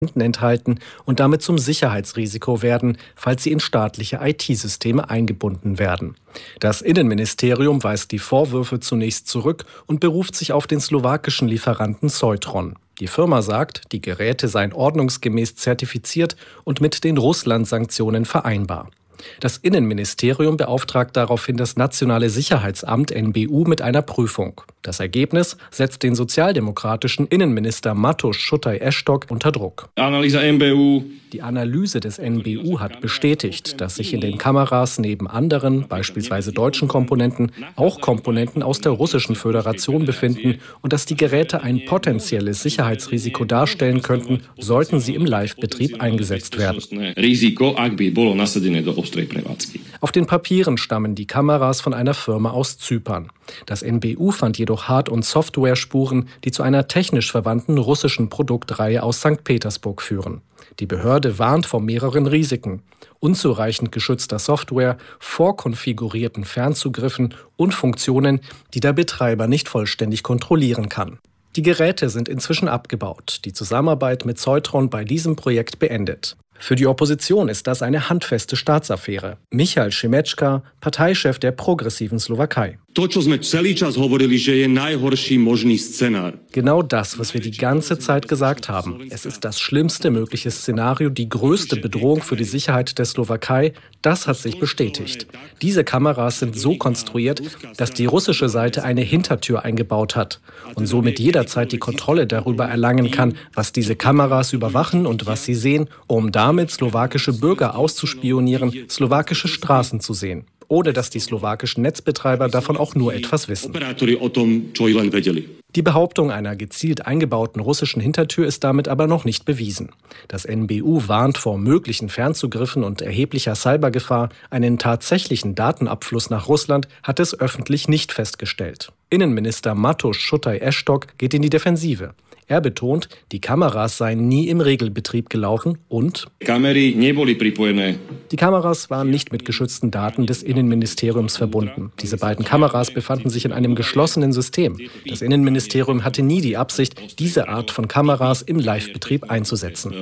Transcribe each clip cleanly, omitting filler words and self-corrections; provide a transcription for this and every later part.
enthalten und damit zum Sicherheitsrisiko werden, falls sie in staatliche IT-Systeme eingebunden werden. Das Innenministerium weist die Vorwürfe zunächst zurück und beruft sich auf den slowakischen Lieferanten Seutron. Die Firma sagt, die Geräte seien ordnungsgemäß zertifiziert und mit den Russland-Sanktionen vereinbar. Das Innenministerium beauftragt daraufhin das Nationale Sicherheitsamt NBU mit einer Prüfung. Das Ergebnis setzt den sozialdemokratischen Innenminister Mateusz Szutaj-Esztok unter Druck. Die Analyse des NBU hat bestätigt, dass sich in den Kameras neben anderen, beispielsweise deutschen Komponenten, auch Komponenten aus der Russischen Föderation befinden und dass die Geräte ein potenzielles Sicherheitsrisiko darstellen könnten, sollten sie im Live-Betrieb eingesetzt werden. Auf den Papieren stammen die Kameras von einer Firma aus Zypern. Das NBU fand jedoch Hard- und Software-Spuren, die zu einer technisch verwandten russischen Produktreihe aus St. Petersburg führen. Die Behörde warnt vor mehreren Risiken: unzureichend geschützter Software, vorkonfigurierten Fernzugriffen und Funktionen, die der Betreiber nicht vollständig kontrollieren kann. Die Geräte sind inzwischen abgebaut, die Zusammenarbeit mit Seutron bei diesem Projekt beendet. Für die Opposition ist das eine handfeste Staatsaffäre. Michal Šimečka, Parteichef der progressiven Slowakei. Genau das, was wir die ganze Zeit gesagt haben. Es ist das schlimmste mögliche Szenario, die größte Bedrohung für die Sicherheit der Slowakei. Das hat sich bestätigt. Diese Kameras sind so konstruiert, dass die russische Seite eine Hintertür eingebaut hat und somit jederzeit die Kontrolle darüber erlangen kann, was diese Kameras überwachen und was sie sehen, um damit slowakische Bürger auszuspionieren, slowakische Straßen zu sehen, ohne dass die slowakischen Netzbetreiber davon auch nur etwas wissen. Die Behauptung einer gezielt eingebauten russischen Hintertür ist damit aber noch nicht bewiesen. Das NBU warnt vor möglichen Fernzugriffen und erheblicher Cybergefahr. Einen tatsächlichen Datenabfluss nach Russland hat es öffentlich nicht festgestellt. Innenminister Mateusz Szutaj-Esztok geht in die Defensive. Er betont, die Kameras seien nie im Regelbetrieb gelaufen und die Kameras waren nicht mit geschützten Daten des Innenministeriums verbunden. Diese beiden Kameras befanden sich in einem geschlossenen System. Das Innenministerium hatte nie die Absicht, diese Art von Kameras im Live-Betrieb einzusetzen.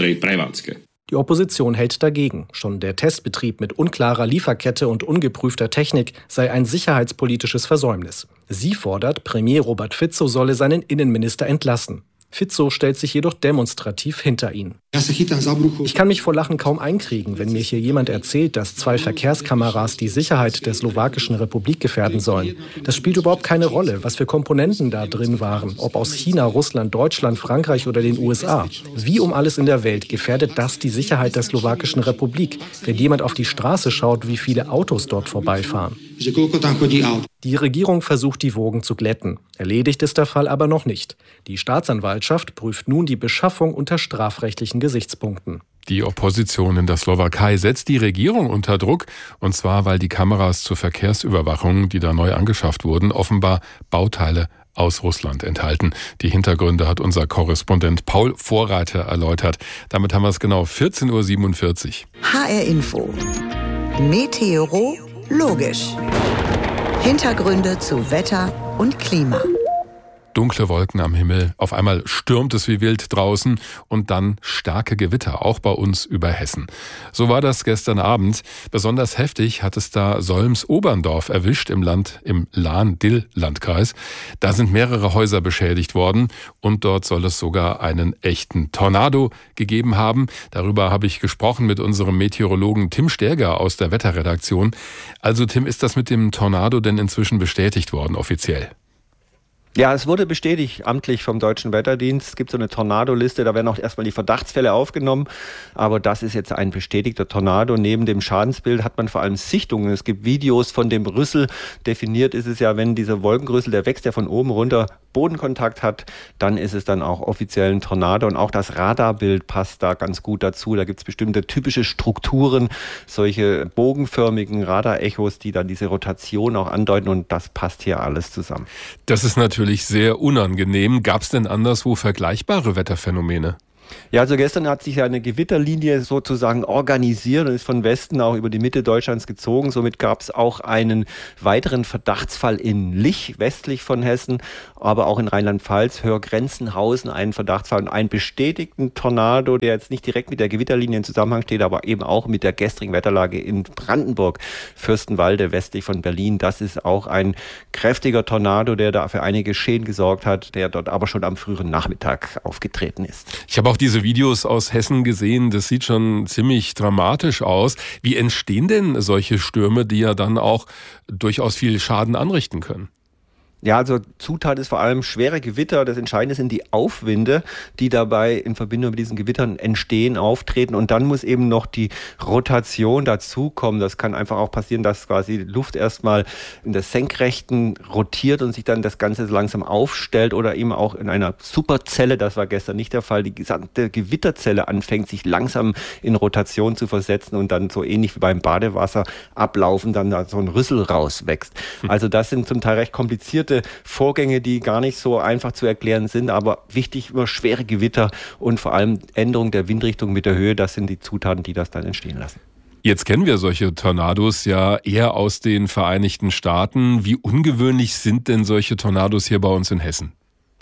Die Opposition hält dagegen. Schon der Testbetrieb mit unklarer Lieferkette und ungeprüfter Technik sei ein sicherheitspolitisches Versäumnis. Sie fordert, Premier Robert Fico solle seinen Innenminister entlassen. Fico stellt sich jedoch demonstrativ hinter ihn. Ich kann mich vor Lachen kaum einkriegen, wenn mir hier jemand erzählt, dass 2 Verkehrskameras die Sicherheit der Slowakischen Republik gefährden sollen. Das spielt überhaupt keine Rolle, was für Komponenten da drin waren, ob aus China, Russland, Deutschland, Frankreich oder den USA. Wie um alles in der Welt gefährdet das die Sicherheit der Slowakischen Republik, wenn jemand auf die Straße schaut, wie viele Autos dort vorbeifahren. Die Regierung versucht, die Wogen zu glätten. Erledigt ist der Fall aber noch nicht. Die Staatsanwaltschaft prüft nun die Beschaffung unter strafrechtlichen Gesichtspunkten. Die Opposition in der Slowakei setzt die Regierung unter Druck, und zwar, weil die Kameras zur Verkehrsüberwachung, die da neu angeschafft wurden, offenbar Bauteile aus Russland enthalten. Die Hintergründe hat unser Korrespondent Paul Vorreiter erläutert. Damit haben wir es genau 14:47 Uhr. HR Info. Meteorologisch. Hintergründe zu Wetter und Klima. Dunkle Wolken am Himmel, auf einmal stürmt es wie wild draußen und dann starke Gewitter, auch bei uns über Hessen. So war das gestern Abend. Besonders heftig hat es da Solms-Oberndorf erwischt im Lahn-Dill-Landkreis. Da sind mehrere Häuser beschädigt worden und dort soll es sogar einen echten Tornado gegeben haben. Darüber habe ich gesprochen mit unserem Meteorologen Tim Sterger aus der Wetterredaktion. Also Tim, ist das mit dem Tornado denn inzwischen bestätigt worden, offiziell? Ja, es wurde bestätigt, amtlich vom Deutschen Wetterdienst. Es gibt so eine Tornadoliste, da werden auch erstmal die Verdachtsfälle aufgenommen. Aber das ist jetzt ein bestätigter Tornado. Neben dem Schadensbild hat man vor allem Sichtungen. Es gibt Videos von dem Rüssel. Definiert ist es ja, wenn dieser Wolkenrüssel, der wächst ja von oben runter, Bodenkontakt hat, dann ist es dann auch offiziell ein Tornado. Und auch das Radarbild passt da ganz gut dazu. Da gibt es bestimmte typische Strukturen, solche bogenförmigen Radarechos, die dann diese Rotation auch andeuten. Und das passt hier alles zusammen. Das ist natürlich sehr unangenehm. Gab es denn anderswo vergleichbare Wetterphänomene? Ja, also gestern hat sich eine Gewitterlinie sozusagen organisiert und ist von Westen auch über die Mitte Deutschlands gezogen. Somit gab es auch einen weiteren Verdachtsfall in Lich, westlich von Hessen, aber auch in Rheinland-Pfalz, Hörgrenzenhausen, einen Verdachtsfall und einen bestätigten Tornado, der jetzt nicht direkt mit der Gewitterlinie in Zusammenhang steht, aber eben auch mit der gestrigen Wetterlage in Brandenburg, Fürstenwalde, westlich von Berlin. Das ist auch ein kräftiger Tornado, der da für einige Schäden gesorgt hat, der dort aber schon am frühen Nachmittag aufgetreten ist. Ich habe auch diese Videos aus Hessen gesehen, das sieht schon ziemlich dramatisch aus. Wie entstehen denn solche Stürme, die ja dann auch durchaus viel Schaden anrichten können? Ja, also Zutat ist vor allem schwere Gewitter. Das Entscheidende sind die Aufwinde, die dabei in Verbindung mit diesen Gewittern entstehen, auftreten. Und dann muss eben noch die Rotation dazukommen. Das kann einfach auch passieren, dass quasi die Luft erstmal in der Senkrechten rotiert und sich dann das Ganze langsam aufstellt oder eben auch in einer Superzelle, das war gestern nicht der Fall, die gesamte Gewitterzelle anfängt, sich langsam in Rotation zu versetzen und dann so ähnlich wie beim Badewasser ablaufen, dann da so ein Rüssel rauswächst. Also das sind zum Teil recht komplizierte Vorgänge, die gar nicht so einfach zu erklären sind, aber wichtig, immer schwere Gewitter und vor allem Änderung der Windrichtung mit der Höhe, das sind die Zutaten, die das dann entstehen lassen. Jetzt kennen wir solche Tornados ja eher aus den Vereinigten Staaten. Wie ungewöhnlich sind denn solche Tornados hier bei uns in Hessen?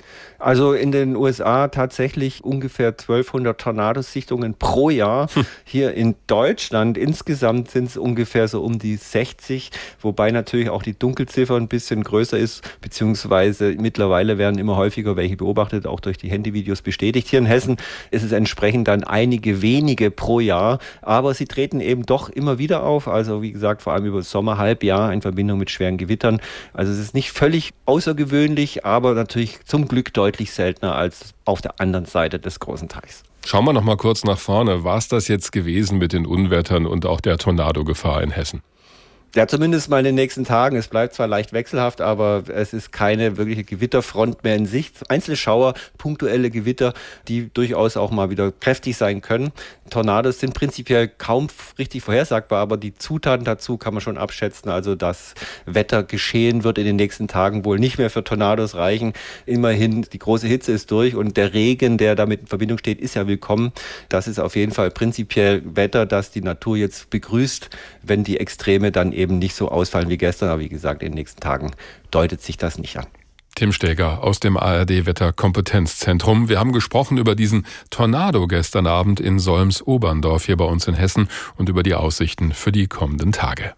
Also in den USA tatsächlich ungefähr 1200 Tornadosichtungen pro Jahr. Hier in Deutschland insgesamt sind es ungefähr so um die 60, wobei natürlich auch die Dunkelziffer ein bisschen größer ist, beziehungsweise mittlerweile werden immer häufiger welche beobachtet, auch durch die Handyvideos bestätigt. Hier in Hessen ist es entsprechend dann einige wenige pro Jahr, aber sie treten eben doch immer wieder auf, also wie gesagt vor allem über das Sommerhalbjahr in Verbindung mit schweren Gewittern. Also es ist nicht völlig außergewöhnlich, aber natürlich zum Glück deutlich seltener als auf der anderen Seite des großen Teichs. Schauen wir noch mal kurz nach vorne. War es das jetzt gewesen mit den Unwettern und auch der Tornadogefahr in Hessen? Ja, zumindest mal in den nächsten Tagen. Es bleibt zwar leicht wechselhaft, aber es ist keine wirkliche Gewitterfront mehr in Sicht. Einzelne Schauer, punktuelle Gewitter, die durchaus auch mal wieder kräftig sein können. Tornados sind prinzipiell kaum richtig vorhersagbar, aber die Zutaten dazu kann man schon abschätzen. Also das Wettergeschehen wird in den nächsten Tagen wohl nicht mehr für Tornados reichen. Immerhin, die große Hitze ist durch und der Regen, der damit in Verbindung steht, ist ja willkommen. Das ist auf jeden Fall prinzipiell Wetter, das die Natur jetzt begrüßt, wenn die Extreme dann eben nicht so ausfallen wie gestern. Aber wie gesagt, in den nächsten Tagen deutet sich das nicht an. Tim Steger aus dem ARD-Wetterkompetenzzentrum. Wir haben gesprochen über diesen Tornado gestern Abend in Solms-Oberndorf hier bei uns in Hessen und über die Aussichten für die kommenden Tage.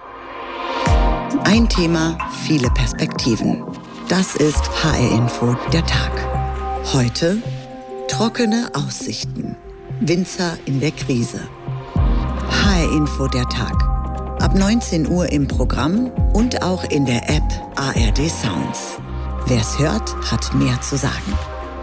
Ein Thema, viele Perspektiven. Das ist HR Info der Tag. Heute trockene Aussichten. Winzer in der Krise. HR Info der Tag. Ab 19 Uhr im Programm und auch in der App ARD Sounds. Wer's hört, hat mehr zu sagen.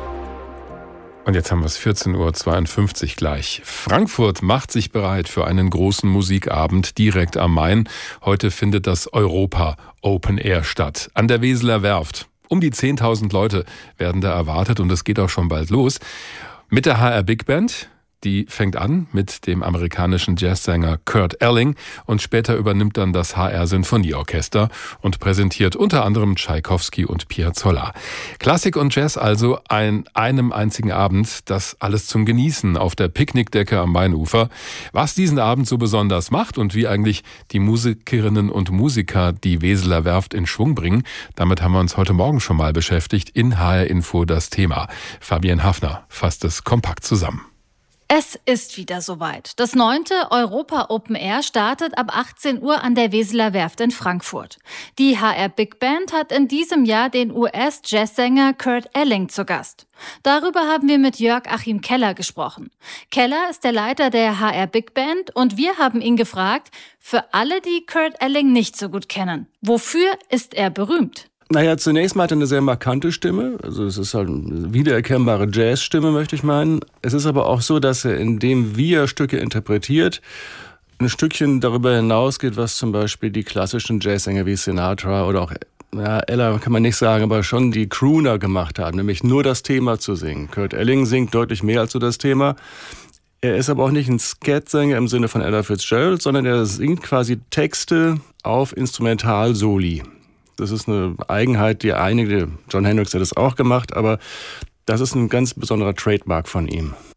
Und jetzt haben wir es 14.52 Uhr gleich. Frankfurt macht sich bereit für einen großen Musikabend direkt am Main. Heute findet das Europa Open Air statt. An der Weseler Werft. Um die 10.000 Leute werden da erwartet und es geht auch schon bald los. Mit der HR Big Band. Die fängt an mit dem amerikanischen Jazzsänger Kurt Elling und später übernimmt dann das HR Sinfonieorchester und präsentiert unter anderem Tschaikowski und Piazzolla. Klassik und Jazz also an einem einzigen Abend, das alles zum Genießen auf der Picknickdecke am Mainufer. Was diesen Abend so besonders macht und wie eigentlich die Musikerinnen und Musiker die Weseler Werft in Schwung bringen, damit haben wir uns heute Morgen schon mal beschäftigt. In HR Info das Thema. Fabienne Hafner fasst es kompakt zusammen. Es ist wieder soweit. Das 9. Europa Open Air startet ab 18 Uhr an der Weseler Werft in Frankfurt. Die HR Big Band hat in diesem Jahr den US-Jazzsänger Kurt Elling zu Gast. Darüber haben wir mit Jörg-Achim Keller gesprochen. Keller ist der Leiter der HR Big Band und wir haben ihn gefragt, für alle, die Kurt Elling nicht so gut kennen, wofür ist er berühmt? Naja, zunächst mal hat er eine sehr markante Stimme. Also es ist halt eine wiedererkennbare Jazzstimme, möchte ich meinen. Es ist aber auch so, dass er, indem er Stücke interpretiert, ein Stückchen darüber hinausgeht, was zum Beispiel die klassischen Jazzsänger wie Sinatra oder auch Ella kann man nicht sagen, aber schon die Crooner gemacht haben, nämlich nur das Thema zu singen. Kurt Elling singt deutlich mehr als so das Thema. Er ist aber auch nicht ein Scat-Sänger im Sinne von Ella Fitzgerald, sondern er singt quasi Texte auf Instrumental-Soli. Das ist eine Eigenheit, die einige, John Hendricks hat das auch gemacht, aber das ist ein ganz besonderer Trademark von ihm.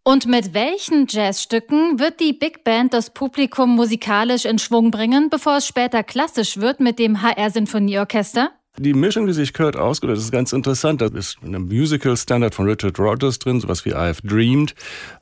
Und mit welchen Jazzstücken wird die Big Band das Publikum musikalisch in Schwung bringen, bevor es später klassisch wird mit dem HR-Sinfonieorchester? Die Mischung, die sich Kurt ausgedacht hat, ist ganz interessant. Da ist ein Musical-Standard von Richard Rodgers drin, sowas wie I Have Dreamed.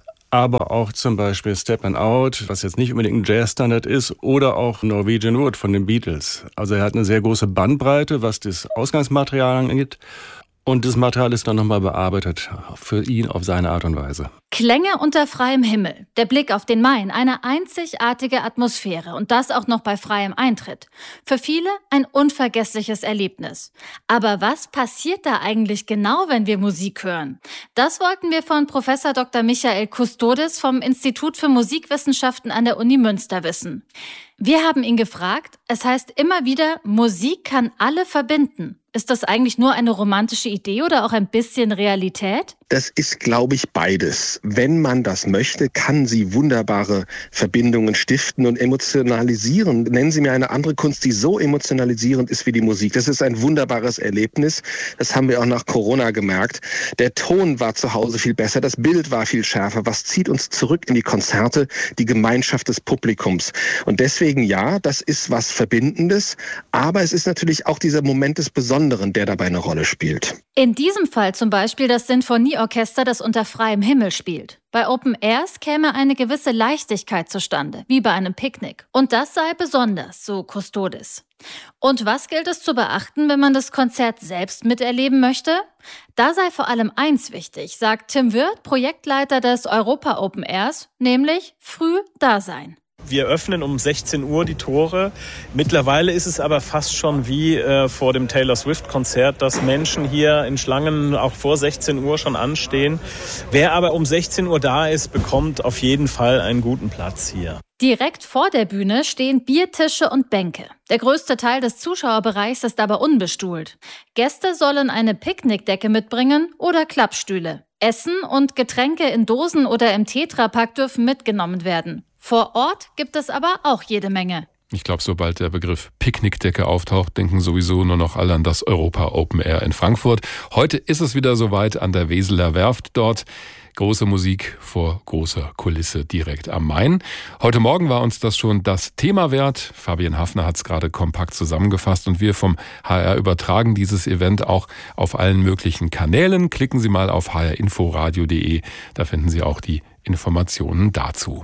Aber auch zum Beispiel Steppin' Out, was jetzt nicht unbedingt ein Jazz-Standard ist, oder auch Norwegian Wood von den Beatles. Also er hat eine sehr große Bandbreite, was das Ausgangsmaterial angeht. Und das Material ist dann nochmal bearbeitet für ihn auf seine Art und Weise. Klänge unter freiem Himmel, der Blick auf den Main, eine einzigartige Atmosphäre und das auch noch bei freiem Eintritt. Für viele ein unvergessliches Erlebnis. Aber was passiert da eigentlich genau, wenn wir Musik hören? Das wollten wir von Prof. Dr. Michael Kustodis vom Institut für Musikwissenschaften an der Uni Münster wissen. Wir haben ihn gefragt, es heißt immer wieder, Musik kann alle verbinden. Ist das eigentlich nur eine romantische Idee oder auch ein bisschen Realität? Das ist, glaube ich, beides. Wenn man das möchte, kann sie wunderbare Verbindungen stiften und emotionalisieren. Nennen Sie mir eine andere Kunst, die so emotionalisierend ist wie die Musik. Das ist ein wunderbares Erlebnis. Das haben wir auch nach Corona gemerkt. Der Ton war zu Hause viel besser, das Bild war viel schärfer. Was zieht uns zurück in die Konzerte? Die Gemeinschaft des Publikums. Und deswegen ja, das ist was Verbindendes. Aber es ist natürlich auch dieser Moment des Besonderen, der dabei eine Rolle spielt. In diesem Fall zum Beispiel das Sinfonieorchester, das unter freiem Himmel spielt. Bei Open Airs käme eine gewisse Leichtigkeit zustande, wie bei einem Picknick. Und das sei besonders, so Kustodis. Und was gilt es zu beachten, wenn man das Konzert selbst miterleben möchte? Da sei vor allem eins wichtig, sagt Tim Wirth, Projektleiter des Europa Open Airs, nämlich früh da sein. Wir öffnen um 16 Uhr die Tore. Mittlerweile ist es aber fast schon wie vor dem Taylor Swift-Konzert, dass Menschen hier in Schlangen auch vor 16 Uhr schon anstehen. Wer aber um 16 Uhr da ist, bekommt auf jeden Fall einen guten Platz hier. Direkt vor der Bühne stehen Biertische und Bänke. Der größte Teil des Zuschauerbereichs ist aber unbestuhlt. Gäste sollen eine Picknickdecke mitbringen oder Klappstühle. Essen und Getränke in Dosen oder im Tetrapack dürfen mitgenommen werden. Vor Ort gibt es aber auch jede Menge. Ich glaube, sobald der Begriff Picknickdecke auftaucht, denken sowieso nur noch alle an das Europa Open Air in Frankfurt. Heute ist es wieder soweit an der Weseler Werft dort. Große Musik vor großer Kulisse direkt am Main. Heute Morgen war uns das schon das Thema wert. Fabian Hafner hat es gerade kompakt zusammengefasst und wir vom HR übertragen dieses Event auch auf allen möglichen Kanälen. Klicken Sie mal auf hrinforadio.de, da finden Sie auch die Informationen dazu.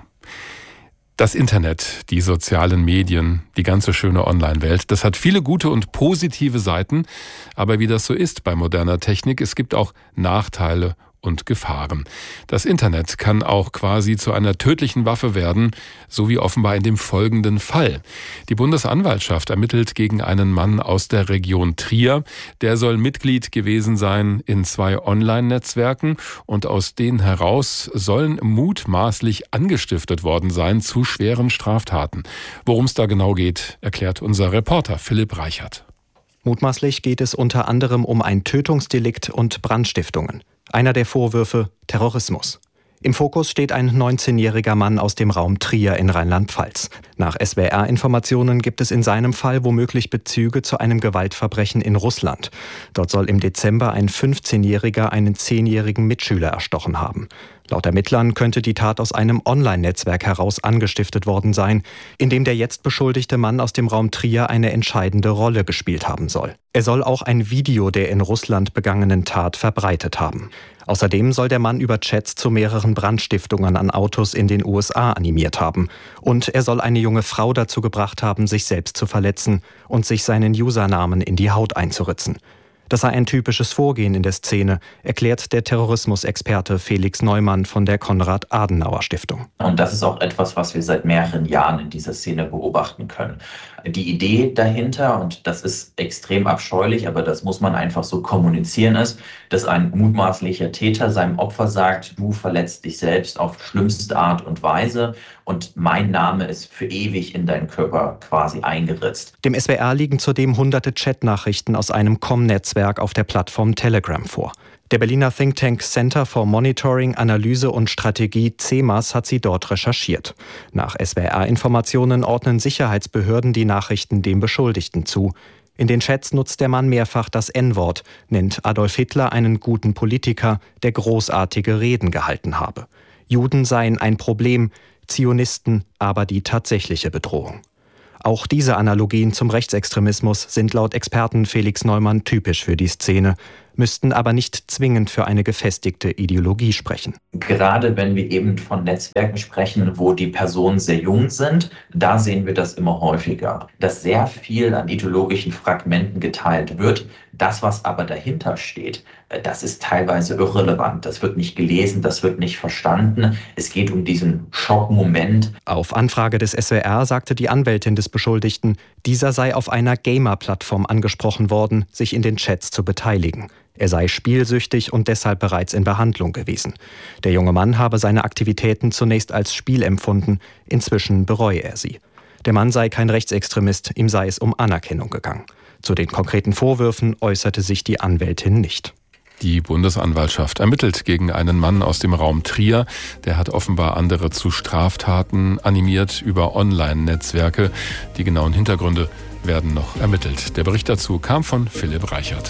Das Internet, die sozialen Medien, die ganze schöne Online-Welt, das hat viele gute und positive Seiten. Aber wie das so ist bei moderner Technik, es gibt auch Nachteile und Gefahren. Das Internet kann auch quasi zu einer tödlichen Waffe werden, so wie offenbar in dem folgenden Fall. Die Bundesanwaltschaft ermittelt gegen einen Mann aus der Region Trier. Der soll Mitglied gewesen sein in 2 Online-Netzwerken und aus denen heraus sollen mutmaßlich angestiftet worden sein zu schweren Straftaten. Worum es da genau geht, erklärt unser Reporter Philipp Reichert. Mutmaßlich geht es unter anderem um ein Tötungsdelikt und Brandstiftungen. Einer der Vorwürfe: Terrorismus. Im Fokus steht ein 19-jähriger Mann aus dem Raum Trier in Rheinland-Pfalz. Nach SWR-Informationen gibt es in seinem Fall womöglich Bezüge zu einem Gewaltverbrechen in Russland. Dort soll im Dezember ein 15-Jähriger einen 10-jährigen Mitschüler erstochen haben. Laut Ermittlern könnte die Tat aus einem Online-Netzwerk heraus angestiftet worden sein, in dem der jetzt beschuldigte Mann aus dem Raum Trier eine entscheidende Rolle gespielt haben soll. Er soll auch ein Video der in Russland begangenen Tat verbreitet haben. Außerdem soll der Mann über Chats zu mehreren Brandstiftungen an Autos in den USA animiert haben. Und er soll eine junge Frau dazu gebracht haben, sich selbst zu verletzen und sich seinen Usernamen in die Haut einzuritzen. Das sei ein typisches Vorgehen in der Szene, erklärt der Terrorismusexperte Felix Neumann von der Konrad-Adenauer-Stiftung. Und das ist auch etwas, was wir seit mehreren Jahren in dieser Szene beobachten können. Die Idee dahinter, und das ist extrem abscheulich, aber das muss man einfach so kommunizieren, ist, dass ein mutmaßlicher Täter seinem Opfer sagt, du verletzt dich selbst auf schlimmste Art und Weise und mein Name ist für ewig in deinen Körper quasi eingeritzt. Dem SWR liegen zudem hunderte Chatnachrichten aus einem Com-Netzwerk auf der Plattform Telegram vor. Der Berliner Think Tank Center for Monitoring, Analyse und Strategie CEMAS hat sie dort recherchiert. Nach SWR-Informationen ordnen Sicherheitsbehörden die Nachrichten dem Beschuldigten zu. In den Chats nutzt der Mann mehrfach das N-Wort, nennt Adolf Hitler einen guten Politiker, der großartige Reden gehalten habe. Juden seien ein Problem, Zionisten aber die tatsächliche Bedrohung. Auch diese Analogien zum Rechtsextremismus sind laut Experten Felix Neumann typisch für die Szene, müssten aber nicht zwingend für eine gefestigte Ideologie sprechen. Gerade wenn wir eben von Netzwerken sprechen, wo die Personen sehr jung sind, da sehen wir das immer häufiger, dass sehr viel an ideologischen Fragmenten geteilt wird. Das, was aber dahinter steht, das ist teilweise irrelevant. Das wird nicht gelesen, das wird nicht verstanden. Es geht um diesen Schockmoment. Auf Anfrage des SWR sagte die Anwältin des Beschuldigten, dieser sei auf einer Gamer-Plattform angesprochen worden, sich in den Chats zu beteiligen. Er sei spielsüchtig und deshalb bereits in Behandlung gewesen. Der junge Mann habe seine Aktivitäten zunächst als Spiel empfunden, inzwischen bereue er sie. Der Mann sei kein Rechtsextremist, ihm sei es um Anerkennung gegangen. Zu den konkreten Vorwürfen äußerte sich die Anwältin nicht. Die Bundesanwaltschaft ermittelt gegen einen Mann aus dem Raum Trier. Der hat offenbar andere zu Straftaten animiert über Online-Netzwerke. Die genauen Hintergründe werden noch ermittelt. Der Bericht dazu kam von Philipp Reichert.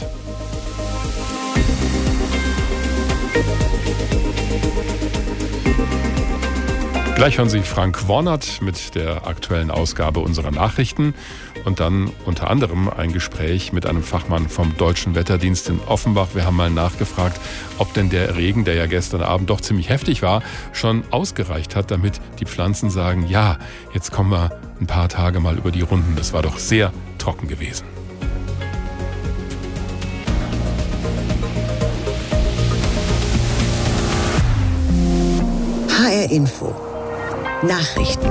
Gleich hören Sie Frank Wornert mit der aktuellen Ausgabe unserer Nachrichten und dann unter anderem ein Gespräch mit einem Fachmann vom Deutschen Wetterdienst in Offenbach. Wir haben mal nachgefragt, ob denn der Regen, der ja gestern Abend doch ziemlich heftig war, schon ausgereicht hat, damit die Pflanzen sagen, ja, jetzt kommen wir ein paar Tage mal über die Runden. Das war doch sehr trocken gewesen. HR Info. Nachrichten.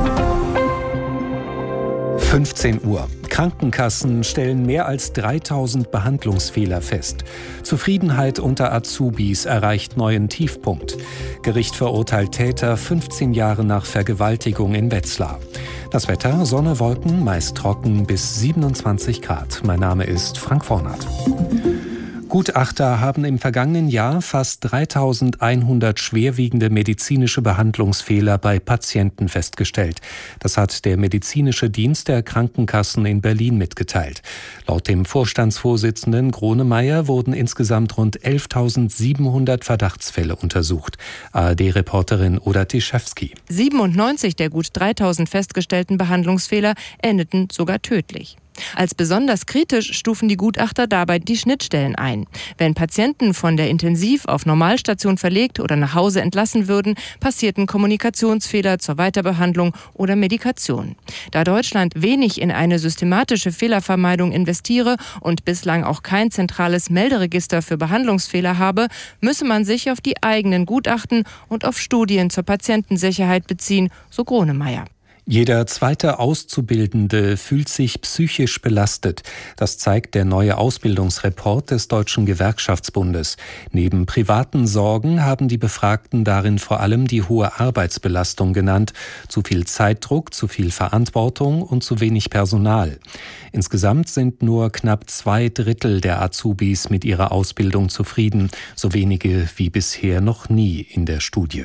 15 Uhr. Krankenkassen stellen mehr als 3000 Behandlungsfehler fest. Zufriedenheit unter Azubis erreicht neuen Tiefpunkt. Gericht verurteilt Täter 15 Jahre nach Vergewaltigung in Wetzlar. Das Wetter, Sonne, Wolken, meist trocken bis 27 Grad. Mein Name ist Frank Wornert. Gutachter haben im vergangenen Jahr fast 3100 schwerwiegende medizinische Behandlungsfehler bei Patienten festgestellt. Das hat der medizinische Dienst der Krankenkassen in Berlin mitgeteilt. Laut dem Vorstandsvorsitzenden Gronemeyer wurden insgesamt rund 11.700 Verdachtsfälle untersucht. ARD-Reporterin Oda Tischewski. 97 der gut 3000 festgestellten Behandlungsfehler endeten sogar tödlich. Als besonders kritisch stufen die Gutachter dabei die Schnittstellen ein. Wenn Patienten von der Intensiv- auf Normalstation verlegt oder nach Hause entlassen würden, passierten Kommunikationsfehler zur Weiterbehandlung oder Medikation. Da Deutschland wenig in eine systematische Fehlervermeidung investiere und bislang auch kein zentrales Melderegister für Behandlungsfehler habe, müsse man sich auf die eigenen Gutachten und auf Studien zur Patientensicherheit beziehen, so Gronemeyer. Jeder zweite Auszubildende fühlt sich psychisch belastet. Das zeigt der neue Ausbildungsreport des Deutschen Gewerkschaftsbundes. Neben privaten Sorgen haben die Befragten darin vor allem die hohe Arbeitsbelastung genannt. Zu viel Zeitdruck, zu viel Verantwortung und zu wenig Personal. Insgesamt sind nur knapp 2/3 der Azubis mit ihrer Ausbildung zufrieden. So wenige wie bisher noch nie in der Studie.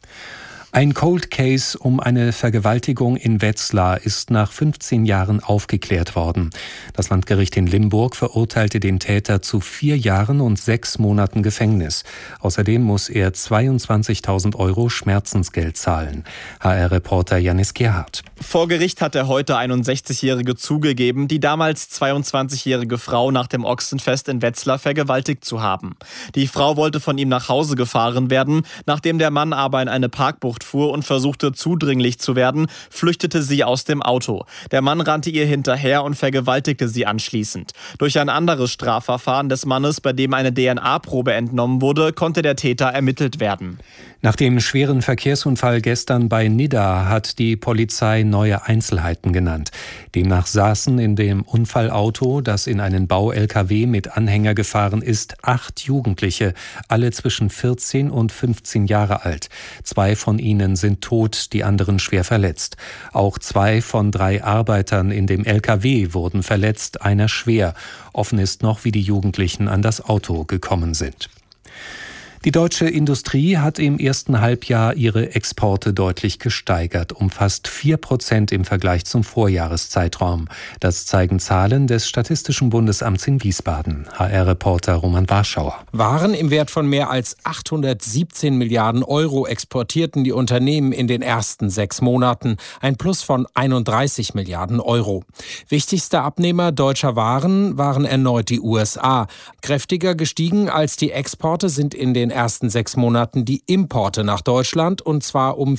Ein Cold Case um eine Vergewaltigung in Wetzlar ist nach 15 Jahren aufgeklärt worden. Das Landgericht in Limburg verurteilte den Täter zu 4 Jahren und 6 Monaten Gefängnis. Außerdem muss er 22.000 € Schmerzensgeld zahlen. HR-Reporter Janis Gerhardt. Vor Gericht hat der heute 61-Jährige zugegeben, die damals 22-jährige Frau nach dem Ochsenfest in Wetzlar vergewaltigt zu haben. Die Frau wollte von ihm nach Hause gefahren werden. Nachdem der Mann aber in eine Parkbucht fuhr und versuchte zudringlich zu werden, flüchtete sie aus dem Auto. Der Mann rannte ihr hinterher und vergewaltigte sie anschließend. Durch ein anderes Strafverfahren des Mannes, bei dem eine DNA-Probe entnommen wurde, konnte der Täter ermittelt werden. Nach dem schweren Verkehrsunfall gestern bei Nidda hat die Polizei neue Einzelheiten genannt. Demnach saßen in dem Unfallauto, das in einen Bau-LKW mit Anhänger gefahren ist, 8 Jugendliche, alle zwischen 14 und 15 Jahre alt. 2 von ihnen sind tot, die anderen schwer verletzt. Auch 2 von 3 Arbeitern in dem LKW wurden verletzt, einer schwer. Offen ist noch, wie die Jugendlichen an das Auto gekommen sind. Die deutsche Industrie hat im ersten Halbjahr ihre Exporte deutlich gesteigert, um fast 4% im Vergleich zum Vorjahreszeitraum. Das zeigen Zahlen des Statistischen Bundesamts in Wiesbaden. HR-Reporter Roman Warschauer. Waren im Wert von mehr als 817 Milliarden Euro exportierten die Unternehmen in den ersten 6 Monaten. Ein Plus von 31 Milliarden Euro. Wichtigster Abnehmer deutscher Waren waren erneut die USA. Kräftiger gestiegen als die Exporte sind in den ersten 6 Monaten die Importe nach Deutschland, und zwar um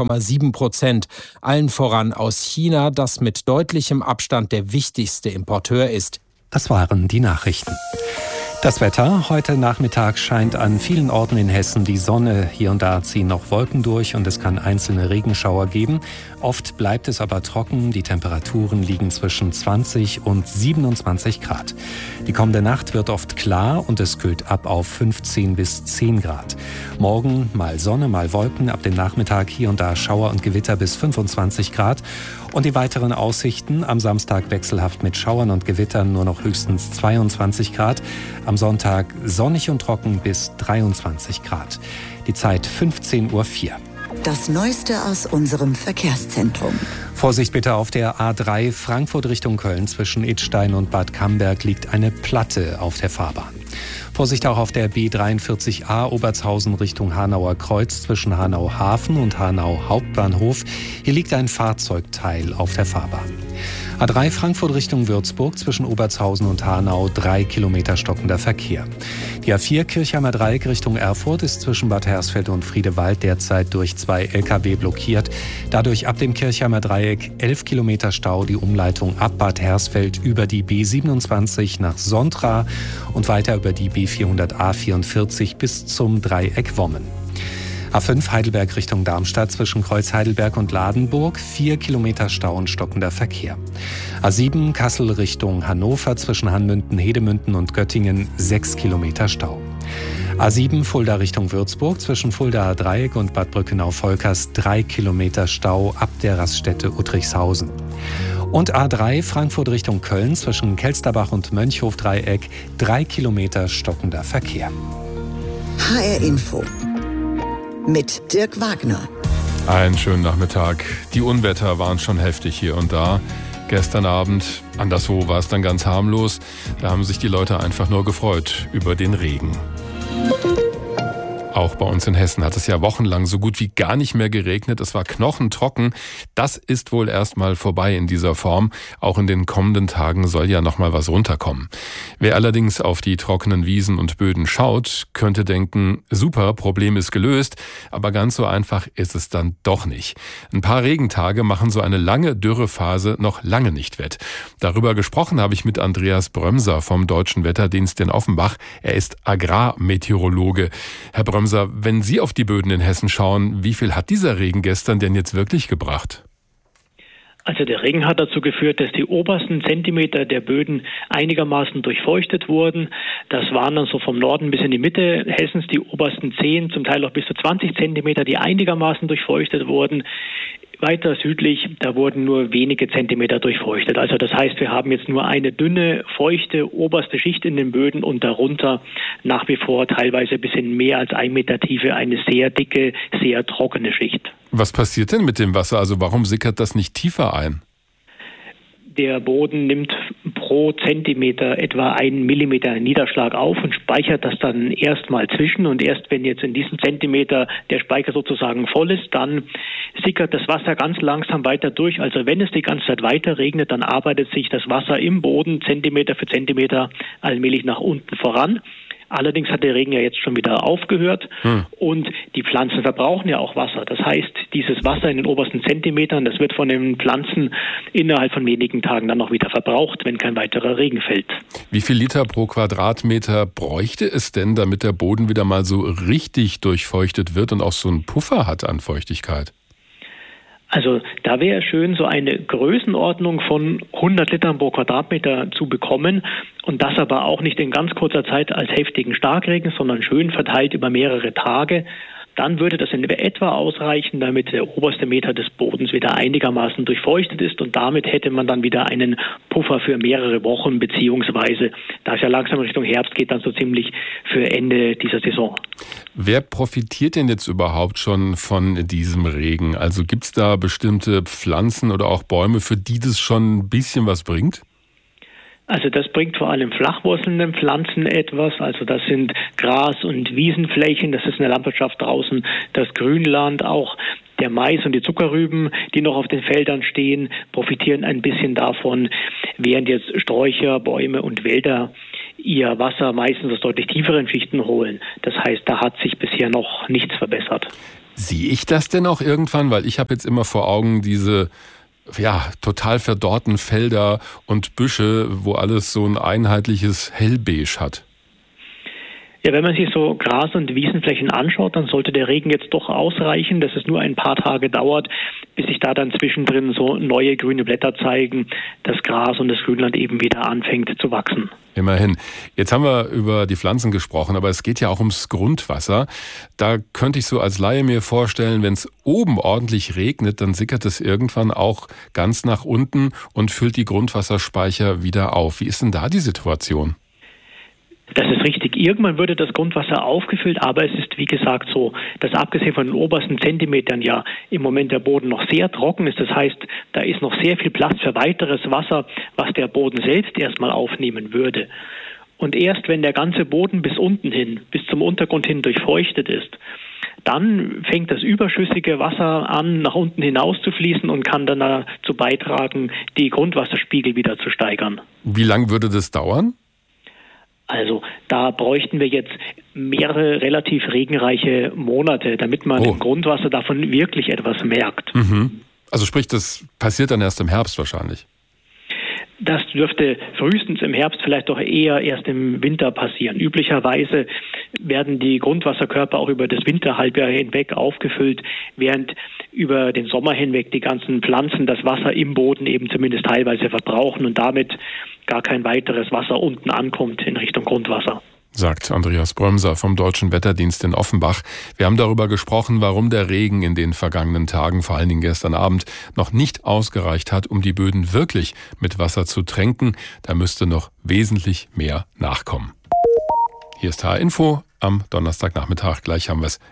4,7%. Allen voran aus China, das mit deutlichem Abstand der wichtigste Importeur ist. Das waren die Nachrichten. Das Wetter. Heute Nachmittag scheint an vielen Orten in Hessen die Sonne. Hier und da ziehen noch Wolken durch und es kann einzelne Regenschauer geben. Oft bleibt es aber trocken. Die Temperaturen liegen zwischen 20 und 27 Grad. Die kommende Nacht wird oft klar und es kühlt ab auf 15 bis 10 Grad. Morgen mal Sonne, mal Wolken. Ab dem Nachmittag hier und da Schauer und Gewitter bis 25 Grad. Und die weiteren Aussichten: am Samstag wechselhaft mit Schauern und Gewittern, nur noch höchstens 22 Grad. Am Sonntag sonnig und trocken bis 23 Grad. Die Zeit 15:04 Uhr. Das Neueste aus unserem Verkehrszentrum. Vorsicht bitte auf der A3 Frankfurt Richtung Köln. Zwischen Idstein und Bad Camberg liegt eine Platte auf der Fahrbahn. Vorsicht auch auf der B43a Obertshausen Richtung Hanauer Kreuz zwischen Hanau Hafen und Hanau Hauptbahnhof. Hier liegt ein Fahrzeugteil auf der Fahrbahn. A3 Frankfurt Richtung Würzburg zwischen Obertshausen und Hanau 3 Kilometer stockender Verkehr. Die A4 Kirchheimer Dreieck Richtung Erfurt ist zwischen Bad Hersfeld und Friedewald derzeit durch 2 Lkw blockiert. Dadurch ab dem Kirchheimer Dreieck 11 Kilometer Stau, die Umleitung ab Bad Hersfeld über die B27 nach Sontra und weiter über die B400/A44 bis zum Dreieck Wommen. A5 Heidelberg Richtung Darmstadt zwischen Kreuz Heidelberg und Ladenburg 4 Kilometer Stau und stockender Verkehr. A7 Kassel Richtung Hannover zwischen Hanmünden, Hedemünden und Göttingen 6 Kilometer Stau. A7 Fulda Richtung Würzburg zwischen Fuldaer Dreieck und Bad Brückenau-Volkers 3 Kilometer Stau ab der Raststätte Uttrichshausen. Und A3 Frankfurt Richtung Köln zwischen Kelsterbach und Mönchhof-Dreieck 3 Kilometer stockender Verkehr. HR Info mit Dirk Wagner. Einen schönen Nachmittag. Die Unwetter waren schon heftig hier und da. Gestern Abend, anderswo war es dann ganz harmlos. Da haben sich die Leute einfach nur gefreut über den Regen. Auch bei uns in Hessen hat es ja wochenlang so gut wie gar nicht mehr geregnet. Es war knochentrocken. Das ist wohl erstmal vorbei in dieser Form. Auch in den kommenden Tagen soll ja noch mal was runterkommen. Wer allerdings auf die trockenen Wiesen und Böden schaut, könnte denken, super, Problem ist gelöst. Aber ganz so einfach ist es dann doch nicht. Ein paar Regentage machen so eine lange Dürrephase noch lange nicht wett. Darüber gesprochen habe ich mit Andreas Brömser vom Deutschen Wetterdienst in Offenbach. Er ist Agrarmeteorologe. Herr Brömser, wenn Sie auf die Böden in Hessen schauen, wie viel hat dieser Regen gestern denn jetzt wirklich gebracht? Also der Regen hat dazu geführt, dass die obersten Zentimeter der Böden einigermaßen durchfeuchtet wurden. Das waren dann so vom Norden bis in die Mitte Hessens die obersten 10, zum Teil auch bis zu 20 Zentimeter, die einigermaßen durchfeuchtet wurden. Weiter südlich, da wurden nur wenige Zentimeter durchfeuchtet. Also das heißt, wir haben jetzt nur eine dünne, feuchte oberste Schicht in den Böden und darunter nach wie vor teilweise ein bisschen mehr als 1 Meter Tiefe eine sehr dicke, sehr trockene Schicht. Was passiert denn mit dem Wasser? Also warum sickert das nicht tiefer ein? Der Boden nimmt pro Zentimeter etwa 1 Millimeter Niederschlag auf und speichert das dann erstmal zwischen. Und erst wenn jetzt in diesem Zentimeter der Speicher sozusagen voll ist, dann sickert das Wasser ganz langsam weiter durch. Also wenn es die ganze Zeit weiter regnet, dann arbeitet sich das Wasser im Boden Zentimeter für Zentimeter allmählich nach unten voran. Allerdings hat der Regen ja jetzt schon wieder aufgehört und die Pflanzen verbrauchen ja auch Wasser. Das heißt, dieses Wasser in den obersten Zentimetern, das wird von den Pflanzen innerhalb von wenigen Tagen dann noch wieder verbraucht, wenn kein weiterer Regen fällt. Wie viel Liter pro Quadratmeter bräuchte es denn, damit der Boden wieder mal so richtig durchfeuchtet wird und auch so einen Puffer hat an Feuchtigkeit? Also da wäre schön, so eine Größenordnung von 100 Litern pro Quadratmeter zu bekommen und das aber auch nicht in ganz kurzer Zeit als heftigen Starkregen, sondern schön verteilt über mehrere Tage. dann würde das in etwa ausreichen, damit der oberste Meter des Bodens wieder einigermaßen durchfeuchtet ist und damit hätte man dann wieder einen Puffer für mehrere Wochen, beziehungsweise, da es ja langsam Richtung Herbst geht, dann so ziemlich für Ende dieser Saison. Wer profitiert denn jetzt überhaupt schon von diesem Regen? Also gibt es da bestimmte Pflanzen oder auch Bäume, für die das schon ein bisschen was bringt? Also das bringt vor allem flachwurzelnden Pflanzen etwas. Also das sind Gras- und Wiesenflächen. Das ist in der Landwirtschaft draußen das Grünland. Auch der Mais und die Zuckerrüben, die noch auf den Feldern stehen, profitieren ein bisschen davon, während jetzt Sträucher, Bäume und Wälder ihr Wasser meistens aus deutlich tieferen Schichten holen. Das heißt, da hat sich bisher noch nichts verbessert. Sehe ich das denn auch irgendwann? Weil ich habe jetzt immer vor Augen diese total verdorrten Felder und Büsche, wo alles so ein einheitliches Hellbeige hat. Ja, wenn man sich so Gras- und Wiesenflächen anschaut, dann sollte der Regen jetzt doch ausreichen, dass es nur ein paar Tage dauert, bis sich da dann zwischendrin so neue grüne Blätter zeigen, das Gras und das Grünland eben wieder anfängt zu wachsen. Immerhin. Jetzt haben wir über die Pflanzen gesprochen, aber es geht ja auch ums Grundwasser. Da könnte ich so als Laie mir vorstellen, wenn es oben ordentlich regnet, dann sickert es irgendwann auch ganz nach unten und füllt die Grundwasserspeicher wieder auf. Wie ist denn da die Situation? Das ist richtig. Irgendwann würde das Grundwasser aufgefüllt, aber es ist wie gesagt so, dass abgesehen von den obersten Zentimetern ja im Moment der Boden noch sehr trocken ist. Das heißt, da ist noch sehr viel Platz für weiteres Wasser, was der Boden selbst erstmal aufnehmen würde. Und erst wenn der ganze Boden bis unten hin, bis zum Untergrund hin durchfeuchtet ist, dann fängt das überschüssige Wasser an, nach unten hinaus zu fließen und kann dann dazu beitragen, die Grundwasserspiegel wieder zu steigern. Wie lange würde das dauern? Also da bräuchten wir jetzt mehrere relativ regenreiche Monate, damit man im Grundwasser davon wirklich etwas merkt. Mhm. Also sprich, das passiert dann erst im Herbst wahrscheinlich? Das dürfte frühestens im Herbst, vielleicht doch eher erst im Winter passieren. Üblicherweise werden die Grundwasserkörper auch über das Winterhalbjahr hinweg aufgefüllt, während über den Sommer hinweg die ganzen Pflanzen das Wasser im Boden eben zumindest teilweise verbrauchen und damit gar kein weiteres Wasser unten ankommt in Richtung Grundwasser. Sagt Andreas Brömser vom Deutschen Wetterdienst in Offenbach. Wir haben darüber gesprochen, warum der Regen in den vergangenen Tagen, vor allen Dingen gestern Abend, noch nicht ausgereicht hat, um die Böden wirklich mit Wasser zu tränken. Da müsste noch wesentlich mehr nachkommen. Hier ist HR Info am Donnerstagnachmittag. Gleich haben wir es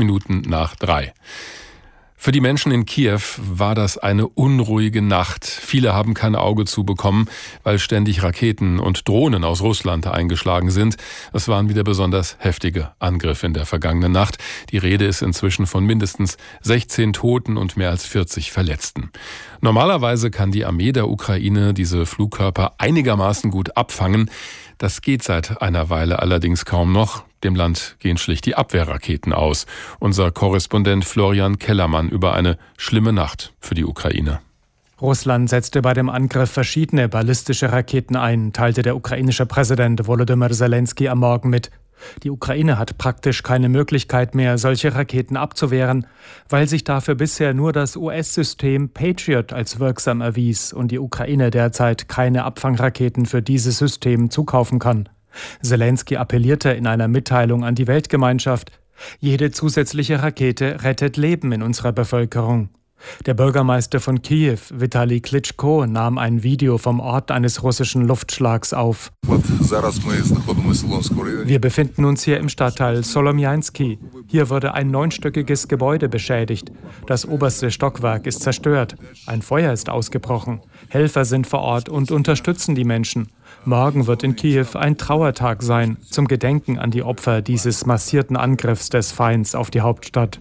3:11. Für die Menschen in Kiew war das eine unruhige Nacht. Viele haben kein Auge zubekommen, weil ständig Raketen und Drohnen aus Russland eingeschlagen sind. Es waren wieder besonders heftige Angriffe in der vergangenen Nacht. Die Rede ist inzwischen von mindestens 16 Toten und mehr als 40 Verletzten. Normalerweise kann die Armee der Ukraine diese Flugkörper einigermaßen gut abfangen. Das geht seit einer Weile allerdings kaum noch. Dem Land gehen schlicht die Abwehrraketen aus. Unser Korrespondent Florian Kellermann über eine schlimme Nacht für die Ukraine. Russland setzte bei dem Angriff verschiedene ballistische Raketen ein, teilte der ukrainische Präsident Volodymyr Zelensky am Morgen mit. Die Ukraine hat praktisch keine Möglichkeit mehr, solche Raketen abzuwehren, weil sich dafür bisher nur das US-System Patriot als wirksam erwies und die Ukraine derzeit keine Abfangraketen für dieses System zukaufen kann. Zelensky appellierte in einer Mitteilung an die Weltgemeinschaft: Jede zusätzliche Rakete rettet Leben in unserer Bevölkerung. Der Bürgermeister von Kiew, Vitali Klitschko, nahm ein Video vom Ort eines russischen Luftschlags auf. Wir befinden uns hier im Stadtteil Solomjansky. Hier wurde ein 9-stöckiges Gebäude beschädigt. Das oberste Stockwerk ist zerstört. Ein Feuer ist ausgebrochen. Helfer sind vor Ort und unterstützen die Menschen. Morgen wird in Kiew ein Trauertag sein, zum Gedenken an die Opfer dieses massierten Angriffs des Feinds auf die Hauptstadt.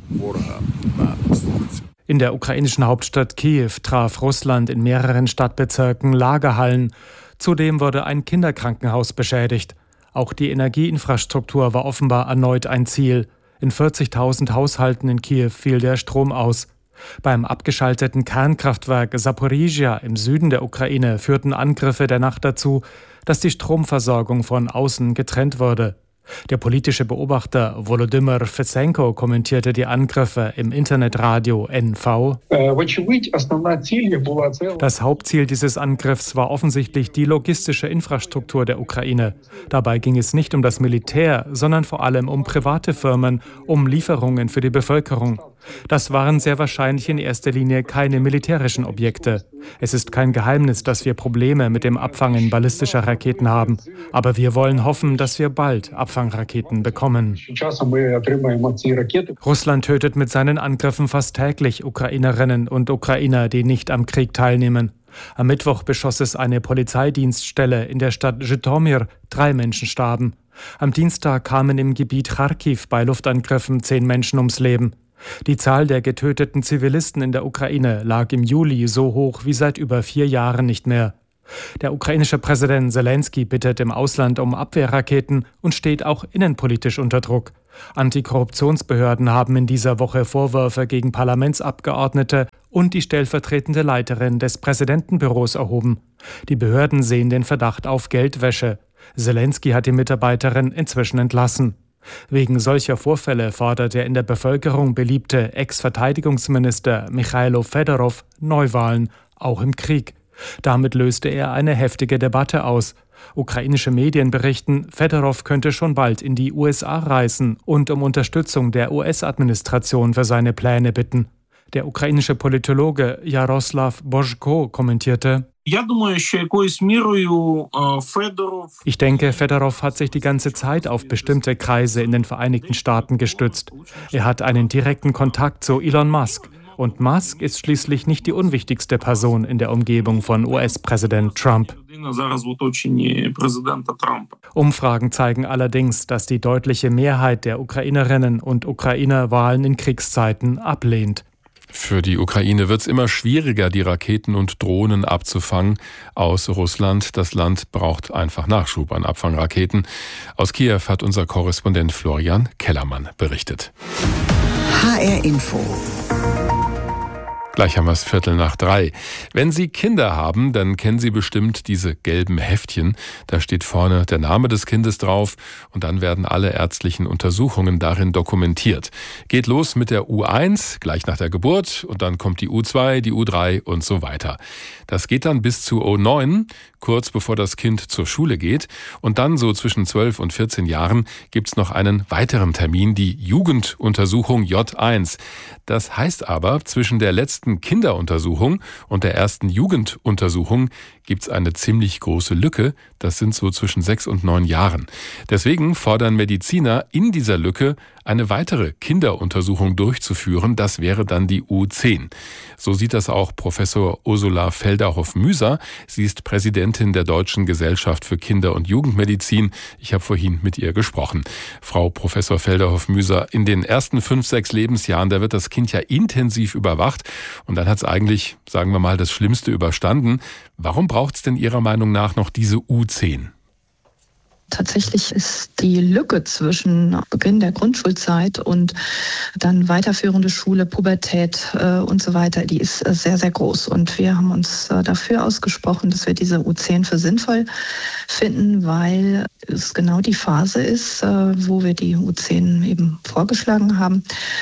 In der ukrainischen Hauptstadt Kiew traf Russland in mehreren Stadtbezirken Lagerhallen. Zudem wurde ein Kinderkrankenhaus beschädigt. Auch die Energieinfrastruktur war offenbar erneut ein Ziel. In 40.000 Haushalten in Kiew fiel der Strom aus. Beim abgeschalteten Kernkraftwerk Saporizhia im Süden der Ukraine führten Angriffe der Nacht dazu, dass die Stromversorgung von außen getrennt wurde. Der politische Beobachter Volodymyr Fesenko kommentierte die Angriffe im Internetradio NV. Das Hauptziel dieses Angriffs war offensichtlich die logistische Infrastruktur der Ukraine. Dabei ging es nicht um das Militär, sondern vor allem um private Firmen, um Lieferungen für die Bevölkerung. Das waren sehr wahrscheinlich in erster Linie keine militärischen Objekte. Es ist kein Geheimnis, dass wir Probleme mit dem Abfangen ballistischer Raketen haben. Aber wir wollen hoffen, dass wir bald Abfangraketen bekommen. Russland tötet mit seinen Angriffen fast täglich Ukrainerinnen und Ukrainer, die nicht am Krieg teilnehmen. Am Mittwoch beschoss es eine Polizeidienststelle in der Stadt Zhytomyr. 3 Menschen starben. Am Dienstag kamen im Gebiet Charkiw bei Luftangriffen 10 Menschen ums Leben. Die Zahl der getöteten Zivilisten in der Ukraine lag im Juli so hoch wie seit über 4 Jahren nicht mehr. Der ukrainische Präsident Selensky bittet im Ausland um Abwehrraketen und steht auch innenpolitisch unter Druck. Antikorruptionsbehörden haben in dieser Woche Vorwürfe gegen Parlamentsabgeordnete und die stellvertretende Leiterin des Präsidentenbüros erhoben. Die Behörden sehen den Verdacht auf Geldwäsche. Selensky hat die Mitarbeiterin inzwischen entlassen. Wegen solcher Vorfälle fordert der in der Bevölkerung beliebte Ex-Verteidigungsminister Michailo Fedorov Neuwahlen, auch im Krieg. Damit löste er eine heftige Debatte aus. Ukrainische Medien berichten, Fedorov könnte schon bald in die USA reisen und um Unterstützung der US-Administration für seine Pläne bitten. Der ukrainische Politologe Jaroslav Božko kommentierte: Ich denke, Fedorov hat sich die ganze Zeit auf bestimmte Kreise in den Vereinigten Staaten gestützt. Er hat einen direkten Kontakt zu Elon Musk. Und Musk ist schließlich nicht die unwichtigste Person in der Umgebung von US-Präsident Trump. Umfragen zeigen allerdings, dass die deutliche Mehrheit der Ukrainerinnen und Ukrainer Wahlen in Kriegszeiten ablehnt. Für die Ukraine wird es immer schwieriger, die Raketen und Drohnen abzufangen aus Russland. Das Land braucht einfach Nachschub an Abfangraketen. Aus Kiew hat unser Korrespondent Florian Kellermann berichtet. HR Info. Gleich haben wir es 2:45. Wenn Sie Kinder haben, dann kennen Sie bestimmt diese gelben Heftchen. Da steht vorne der Name des Kindes drauf und dann werden alle ärztlichen Untersuchungen darin dokumentiert. Geht los mit der U1, gleich nach der Geburt, und dann kommt die U2, die U3 und so weiter. Das geht dann bis zu U9, kurz bevor das Kind zur Schule geht. Und dann so zwischen 12 und 14 Jahren gibt's noch einen weiteren Termin, die Jugenduntersuchung J1. Das heißt aber, zwischen der letzten Kinderuntersuchung und der ersten Jugenduntersuchung gibt's eine ziemlich große Lücke. Das sind so zwischen 6 und 9 Jahren. Deswegen fordern Mediziner in dieser Lücke eine weitere Kinderuntersuchung durchzuführen. Das wäre dann die U10. So sieht das auch Professor Ursula Felderhoff-Müser. Sie ist Präsidentin der Deutschen Gesellschaft für Kinder- und Jugendmedizin. Ich habe vorhin mit ihr gesprochen. Frau Professor Felderhoff-Müser, in den ersten 5, 6 Lebensjahren, da wird das Kind ja intensiv überwacht. Und dann hat es eigentlich, sagen wir mal, das Schlimmste überstanden. Warum braucht es denn Ihrer Meinung nach noch diese U10? Tatsächlich ist die Lücke zwischen Beginn der Grundschulzeit und dann weiterführende Schule, Pubertät und so weiter, die ist sehr, sehr groß. Und wir haben uns dafür ausgesprochen, dass wir diese U10 für sinnvoll finden, weil es genau die Phase ist, wo wir die U10 eben vorgeschlagen haben,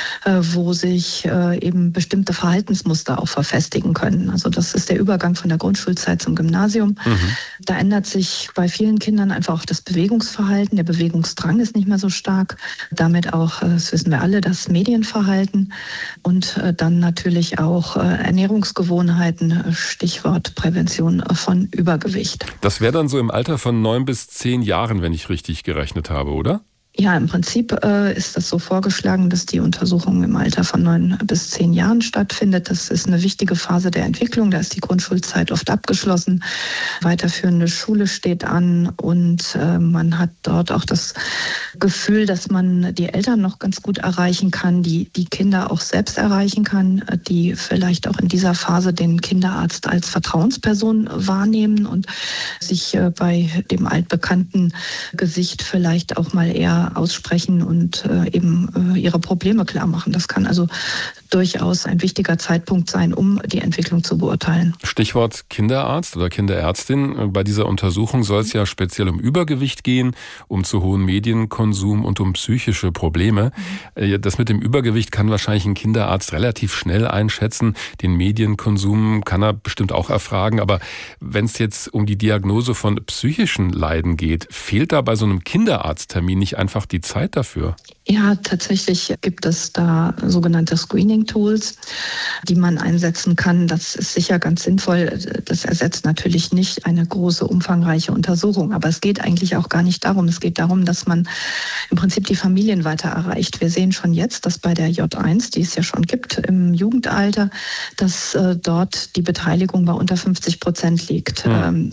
wo sich eben bestimmte Verhaltensmuster auch verfestigen können. Also das ist der Übergang von der Grundschulzeit zum Gymnasium. Da ändert sich bei vielen Kindern einfach auch das Bewegungsverhalten. Der Bewegungsdrang ist nicht mehr so stark. Damit auch, das wissen wir alle, das Medienverhalten und dann natürlich auch Ernährungsgewohnheiten, Stichwort Prävention von Übergewicht. Das wäre dann so im Alter von 9 bis 10 Jahren, wenn ich richtig gerechnet habe, oder? Ja, im Prinzip ist das so vorgeschlagen, dass die Untersuchung im Alter von 9 bis 10 Jahren stattfindet. Das ist eine wichtige Phase der Entwicklung. Da ist die Grundschulzeit oft abgeschlossen. Weiterführende Schule steht an und man hat dort auch das Gefühl, dass man die Eltern noch ganz gut erreichen kann, die Kinder auch selbst erreichen kann, die vielleicht auch in dieser Phase den Kinderarzt als Vertrauensperson wahrnehmen und sich bei dem altbekannten Gesicht vielleicht auch mal eher aussprechen und eben ihre Probleme klar machen. Das kann also durchaus ein wichtiger Zeitpunkt sein, um die Entwicklung zu beurteilen. Stichwort Kinderarzt oder Kinderärztin. Bei dieser Untersuchung soll es ja speziell um Übergewicht gehen, um zu hohen Medienkonsum und um psychische Probleme. Das mit dem Übergewicht kann wahrscheinlich ein Kinderarzt relativ schnell einschätzen. Den Medienkonsum kann er bestimmt auch erfragen. Aber wenn es jetzt um die Diagnose von psychischen Leiden geht, fehlt da bei so einem Kinderarzttermin nicht einfach die Zeit dafür? Ja, tatsächlich gibt es da sogenannte Screening-Tools, die man einsetzen kann. Das ist sicher ganz sinnvoll. Das ersetzt natürlich nicht eine große, umfangreiche Untersuchung. Aber es geht eigentlich auch gar nicht darum. Es geht darum, dass man im Prinzip die Familien weiter erreicht. Wir sehen schon jetzt, dass bei der J1, die es ja schon gibt im Jugendalter, dass dort die Beteiligung bei unter 50% liegt.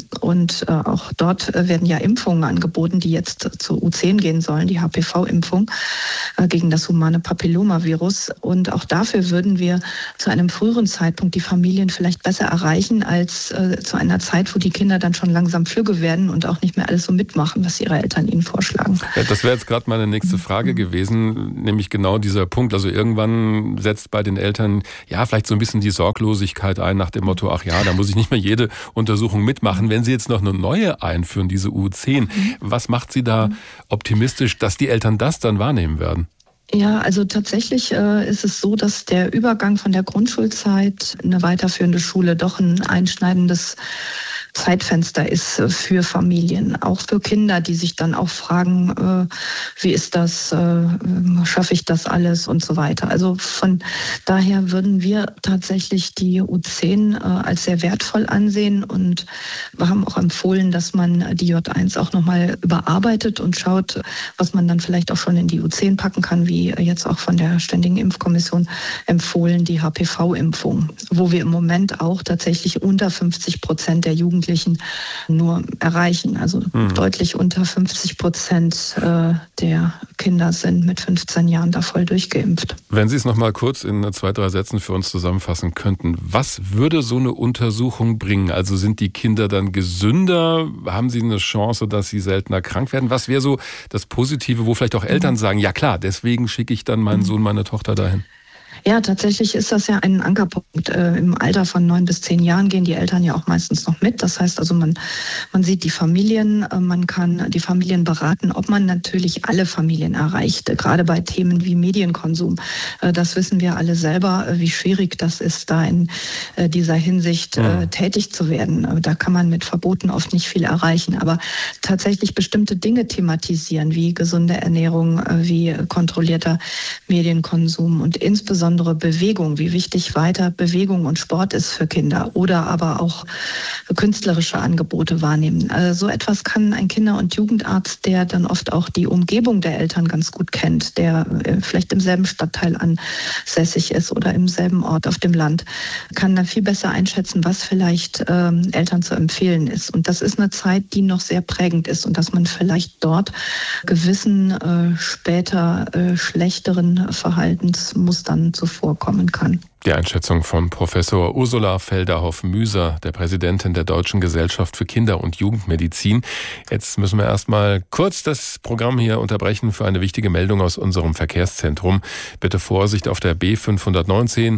Und auch dort werden ja Impfungen angeboten, die jetzt zu U10 gehen sollen, die HPV-Impfung gegen das humane Papillomavirus. Und auch dafür würden wir zu einem früheren Zeitpunkt die Familien vielleicht besser erreichen als zu einer Zeit, wo die Kinder dann schon langsam flügge werden und auch nicht mehr alles so mitmachen, was ihre Eltern ihnen vorschlagen. Ja, das wäre jetzt gerade meine nächste Frage gewesen, nämlich genau dieser Punkt. Also irgendwann setzt bei den Eltern ja vielleicht so ein bisschen die Sorglosigkeit ein nach dem Motto, ach ja, da muss ich nicht mehr jede Untersuchung mitmachen. Wenn Sie jetzt noch eine neue einführen, diese U10, was macht Sie da optimistisch, dass die Eltern das dann wahrnehmen werden? Ja, also tatsächlich ist es so, dass der Übergang von der Grundschulzeit in eine weiterführende Schule doch ein einschneidendes Zeitfenster ist für Familien, auch für Kinder, die sich dann auch fragen, wie ist das, schaffe ich das alles und so weiter. Also von daher würden wir tatsächlich die U10 als sehr wertvoll ansehen und wir haben auch empfohlen, dass man die J1 auch nochmal überarbeitet und schaut, was man dann vielleicht auch schon in die U10 packen kann, wie jetzt auch von der Ständigen Impfkommission empfohlen, die HPV-Impfung, wo wir im Moment auch tatsächlich unter 50% der Jugendlichen nur erreichen. Also deutlich unter 50% der Kinder sind mit 15 Jahren da voll durchgeimpft. Wenn Sie es noch mal kurz in 2-3 Sätzen für uns zusammenfassen könnten, was würde so eine Untersuchung bringen? Also sind die Kinder dann gesünder? Haben sie eine Chance, dass sie seltener krank werden? Was wäre so das Positive, wo vielleicht auch Eltern sagen, ja klar, deswegen schicke ich dann meinen Sohn, meine Tochter dahin? Ja, tatsächlich ist das ja ein Ankerpunkt. Im Alter von 9 bis 10 Jahren gehen die Eltern ja auch meistens noch mit. Das heißt also, man sieht die Familien, man kann die Familien beraten, ob man natürlich alle Familien erreicht, gerade bei Themen wie Medienkonsum. Das wissen wir alle selber, wie schwierig das ist, da in dieser Hinsicht tätig zu werden. Da kann man mit Verboten oft nicht viel erreichen. Aber tatsächlich bestimmte Dinge thematisieren, wie gesunde Ernährung, wie kontrollierter Medienkonsum und insbesondere Bewegung, wie wichtig weiter Bewegung und Sport ist für Kinder oder aber auch künstlerische Angebote wahrnehmen. Also so etwas kann ein Kinder- und Jugendarzt, der dann oft auch die Umgebung der Eltern ganz gut kennt, der vielleicht im selben Stadtteil ansässig ist oder im selben Ort auf dem Land, kann dann viel besser einschätzen, was vielleicht Eltern zu empfehlen ist. Und das ist eine Zeit, die noch sehr prägend ist und dass man vielleicht dort gewissen später schlechteren Verhaltensmustern zuvorkommen kann. Die Einschätzung von Professor Ursula Felderhoff-Müser, der Präsidentin der Deutschen Gesellschaft für Kinder- und Jugendmedizin. Jetzt müssen wir erstmal kurz das Programm hier unterbrechen für eine wichtige Meldung aus unserem Verkehrszentrum. Bitte Vorsicht auf der B519,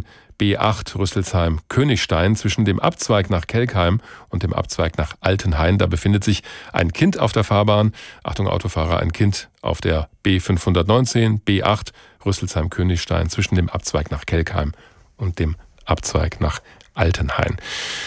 B8 Rüsselsheim-Königstein zwischen dem Abzweig nach Kelkheim und dem Abzweig nach Altenhain. Da befindet sich ein Kind auf der Fahrbahn. Achtung Autofahrer, ein Kind auf der B519, B8 Rüsselsheim-Königstein zwischen dem Abzweig nach Kelkheim und dem Abzweig nach Altenhain.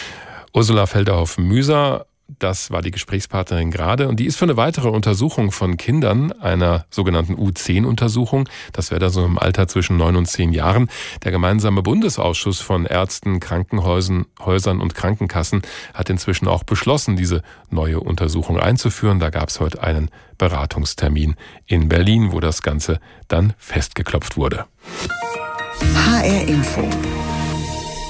Ursula Felderhoff-Müser, das war die Gesprächspartnerin gerade und die ist für eine weitere Untersuchung von Kindern, einer sogenannten U10-Untersuchung, das wäre da so im Alter zwischen 9 und 10 Jahren. Der gemeinsame Bundesausschuss von Ärzten, Krankenhäusern und Krankenkassen hat inzwischen auch beschlossen, diese neue Untersuchung einzuführen. Da gab es heute einen Beratungstermin in Berlin, wo das Ganze dann festgeklopft wurde. HR Info.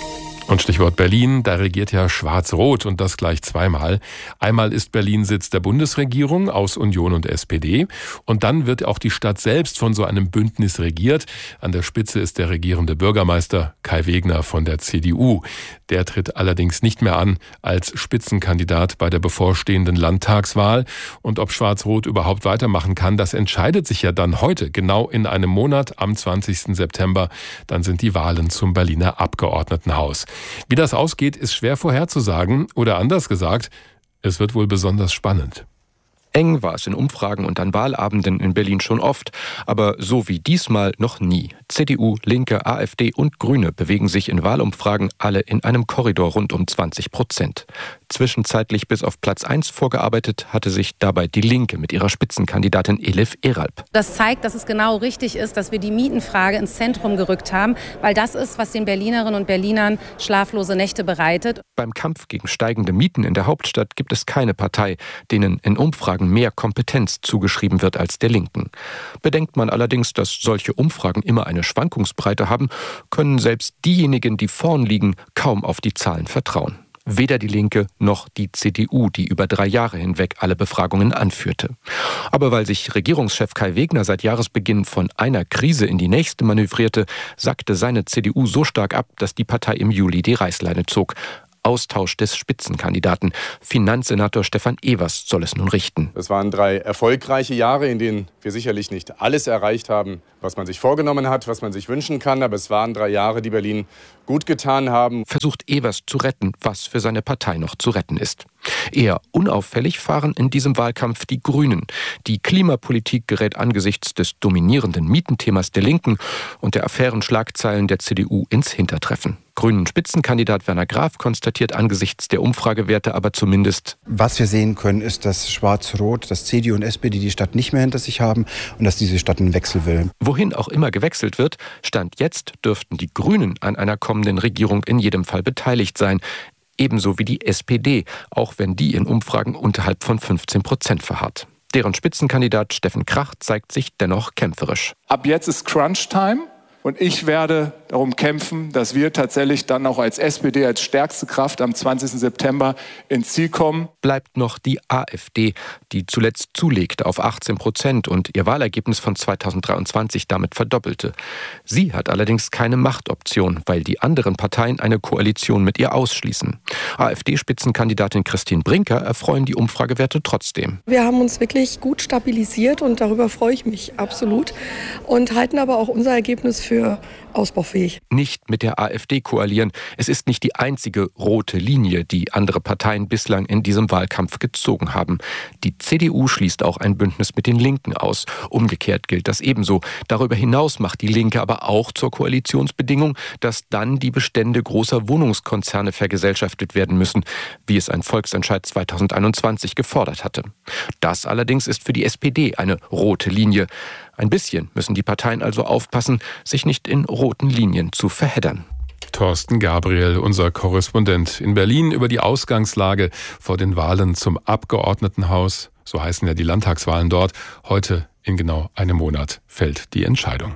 Und Stichwort Berlin, da regiert ja Schwarz-Rot und das gleich zweimal. Einmal ist Berlin Sitz der Bundesregierung aus Union und SPD und dann wird auch die Stadt selbst von so einem Bündnis regiert. An der Spitze ist der regierende Bürgermeister Kai Wegner von der CDU. Der tritt allerdings nicht mehr an als Spitzenkandidat bei der bevorstehenden Landtagswahl. Und ob Schwarz-Rot überhaupt weitermachen kann, das entscheidet sich ja dann heute, genau in einem Monat, am 20. September. Dann sind die Wahlen zum Berliner Abgeordnetenhaus. Wie das ausgeht, ist schwer vorherzusagen oder anders gesagt, es wird wohl besonders spannend. Eng war es in Umfragen und an Wahlabenden in Berlin schon oft, aber so wie diesmal noch nie. CDU, Linke, AfD und Grüne bewegen sich in Wahlumfragen alle in einem Korridor rund um 20%. Zwischenzeitlich bis auf Platz 1 vorgearbeitet hatte sich dabei die Linke mit ihrer Spitzenkandidatin Elif Eralp. Das zeigt, dass es genau richtig ist, dass wir die Mietenfrage ins Zentrum gerückt haben, weil das ist, was den Berlinerinnen und Berlinern schlaflose Nächte bereitet. Beim Kampf gegen steigende Mieten in der Hauptstadt gibt es keine Partei, denen in Umfragen mehr Kompetenz zugeschrieben wird als der Linken. Bedenkt man allerdings, dass solche Umfragen immer eine Schwankungsbreite haben, können selbst diejenigen, die vorn liegen, kaum auf die Zahlen vertrauen. Weder die Linke noch die CDU, die über 3 Jahre hinweg alle Befragungen anführte. Aber weil sich Regierungschef Kai Wegner seit Jahresbeginn von einer Krise in die nächste manövrierte, sackte seine CDU so stark ab, dass die Partei im Juli die Reißleine zog. Austausch des Spitzenkandidaten. Finanzsenator Stefan Evers soll es nun richten. Es waren 3 erfolgreiche Jahre, in denen wir sicherlich nicht alles erreicht haben, was man sich vorgenommen hat, was man sich wünschen kann. Aber es waren 3 Jahre, die Berlin gut getan haben. Versucht Evers zu retten, was für seine Partei noch zu retten ist. Eher unauffällig fahren in diesem Wahlkampf die Grünen. Die Klimapolitik gerät angesichts des dominierenden Mietenthemas der Linken und der Affärenschlagzeilen der CDU ins Hintertreffen. Grünen Spitzenkandidat Werner Graf konstatiert angesichts der Umfragewerte aber zumindest: Was wir sehen können, ist, dass Schwarz-Rot, dass CDU und SPD die Stadt nicht mehr hinter sich haben und dass diese Stadt einen Wechsel will. Wohin auch immer gewechselt wird, Stand jetzt dürften die Grünen an einer kommenden Regierung in jedem Fall beteiligt sein. Ebenso wie die SPD, auch wenn die in Umfragen unterhalb von 15% verharrt. Deren Spitzenkandidat Steffen Krach zeigt sich dennoch kämpferisch. Ab jetzt ist Crunch-Time. Und ich werde darum kämpfen, dass wir tatsächlich dann auch als SPD, als stärkste Kraft am 20. September ins Ziel kommen. Bleibt noch die AfD, die zuletzt zulegte auf 18% und ihr Wahlergebnis von 2023 damit verdoppelte. Sie hat allerdings keine Machtoption, weil die anderen Parteien eine Koalition mit ihr ausschließen. AfD-Spitzenkandidatin Christine Brinker erfreuen die Umfragewerte trotzdem. Wir haben uns wirklich gut stabilisiert und darüber freue ich mich absolut und halten aber auch unser Ergebnis für ausbaufähig. Nicht mit der AfD koalieren. Es ist nicht die einzige rote Linie, die andere Parteien bislang in diesem Wahlkampf gezogen haben. Die CDU schließt auch ein Bündnis mit den Linken aus. Umgekehrt gilt das ebenso. Darüber hinaus macht die Linke aber auch zur Koalitionsbedingung, dass dann die Bestände großer Wohnungskonzerne vergesellschaftet werden müssen, wie es ein Volksentscheid 2021 gefordert hatte. Das allerdings ist für die SPD eine rote Linie. Ein bisschen müssen die Parteien also aufpassen, sich nicht in roten Linien zu verheddern. Thorsten Gabriel, unser Korrespondent in Berlin, über die Ausgangslage vor den Wahlen zum Abgeordnetenhaus. So heißen ja die Landtagswahlen dort. Heute in genau einem Monat fällt die Entscheidung.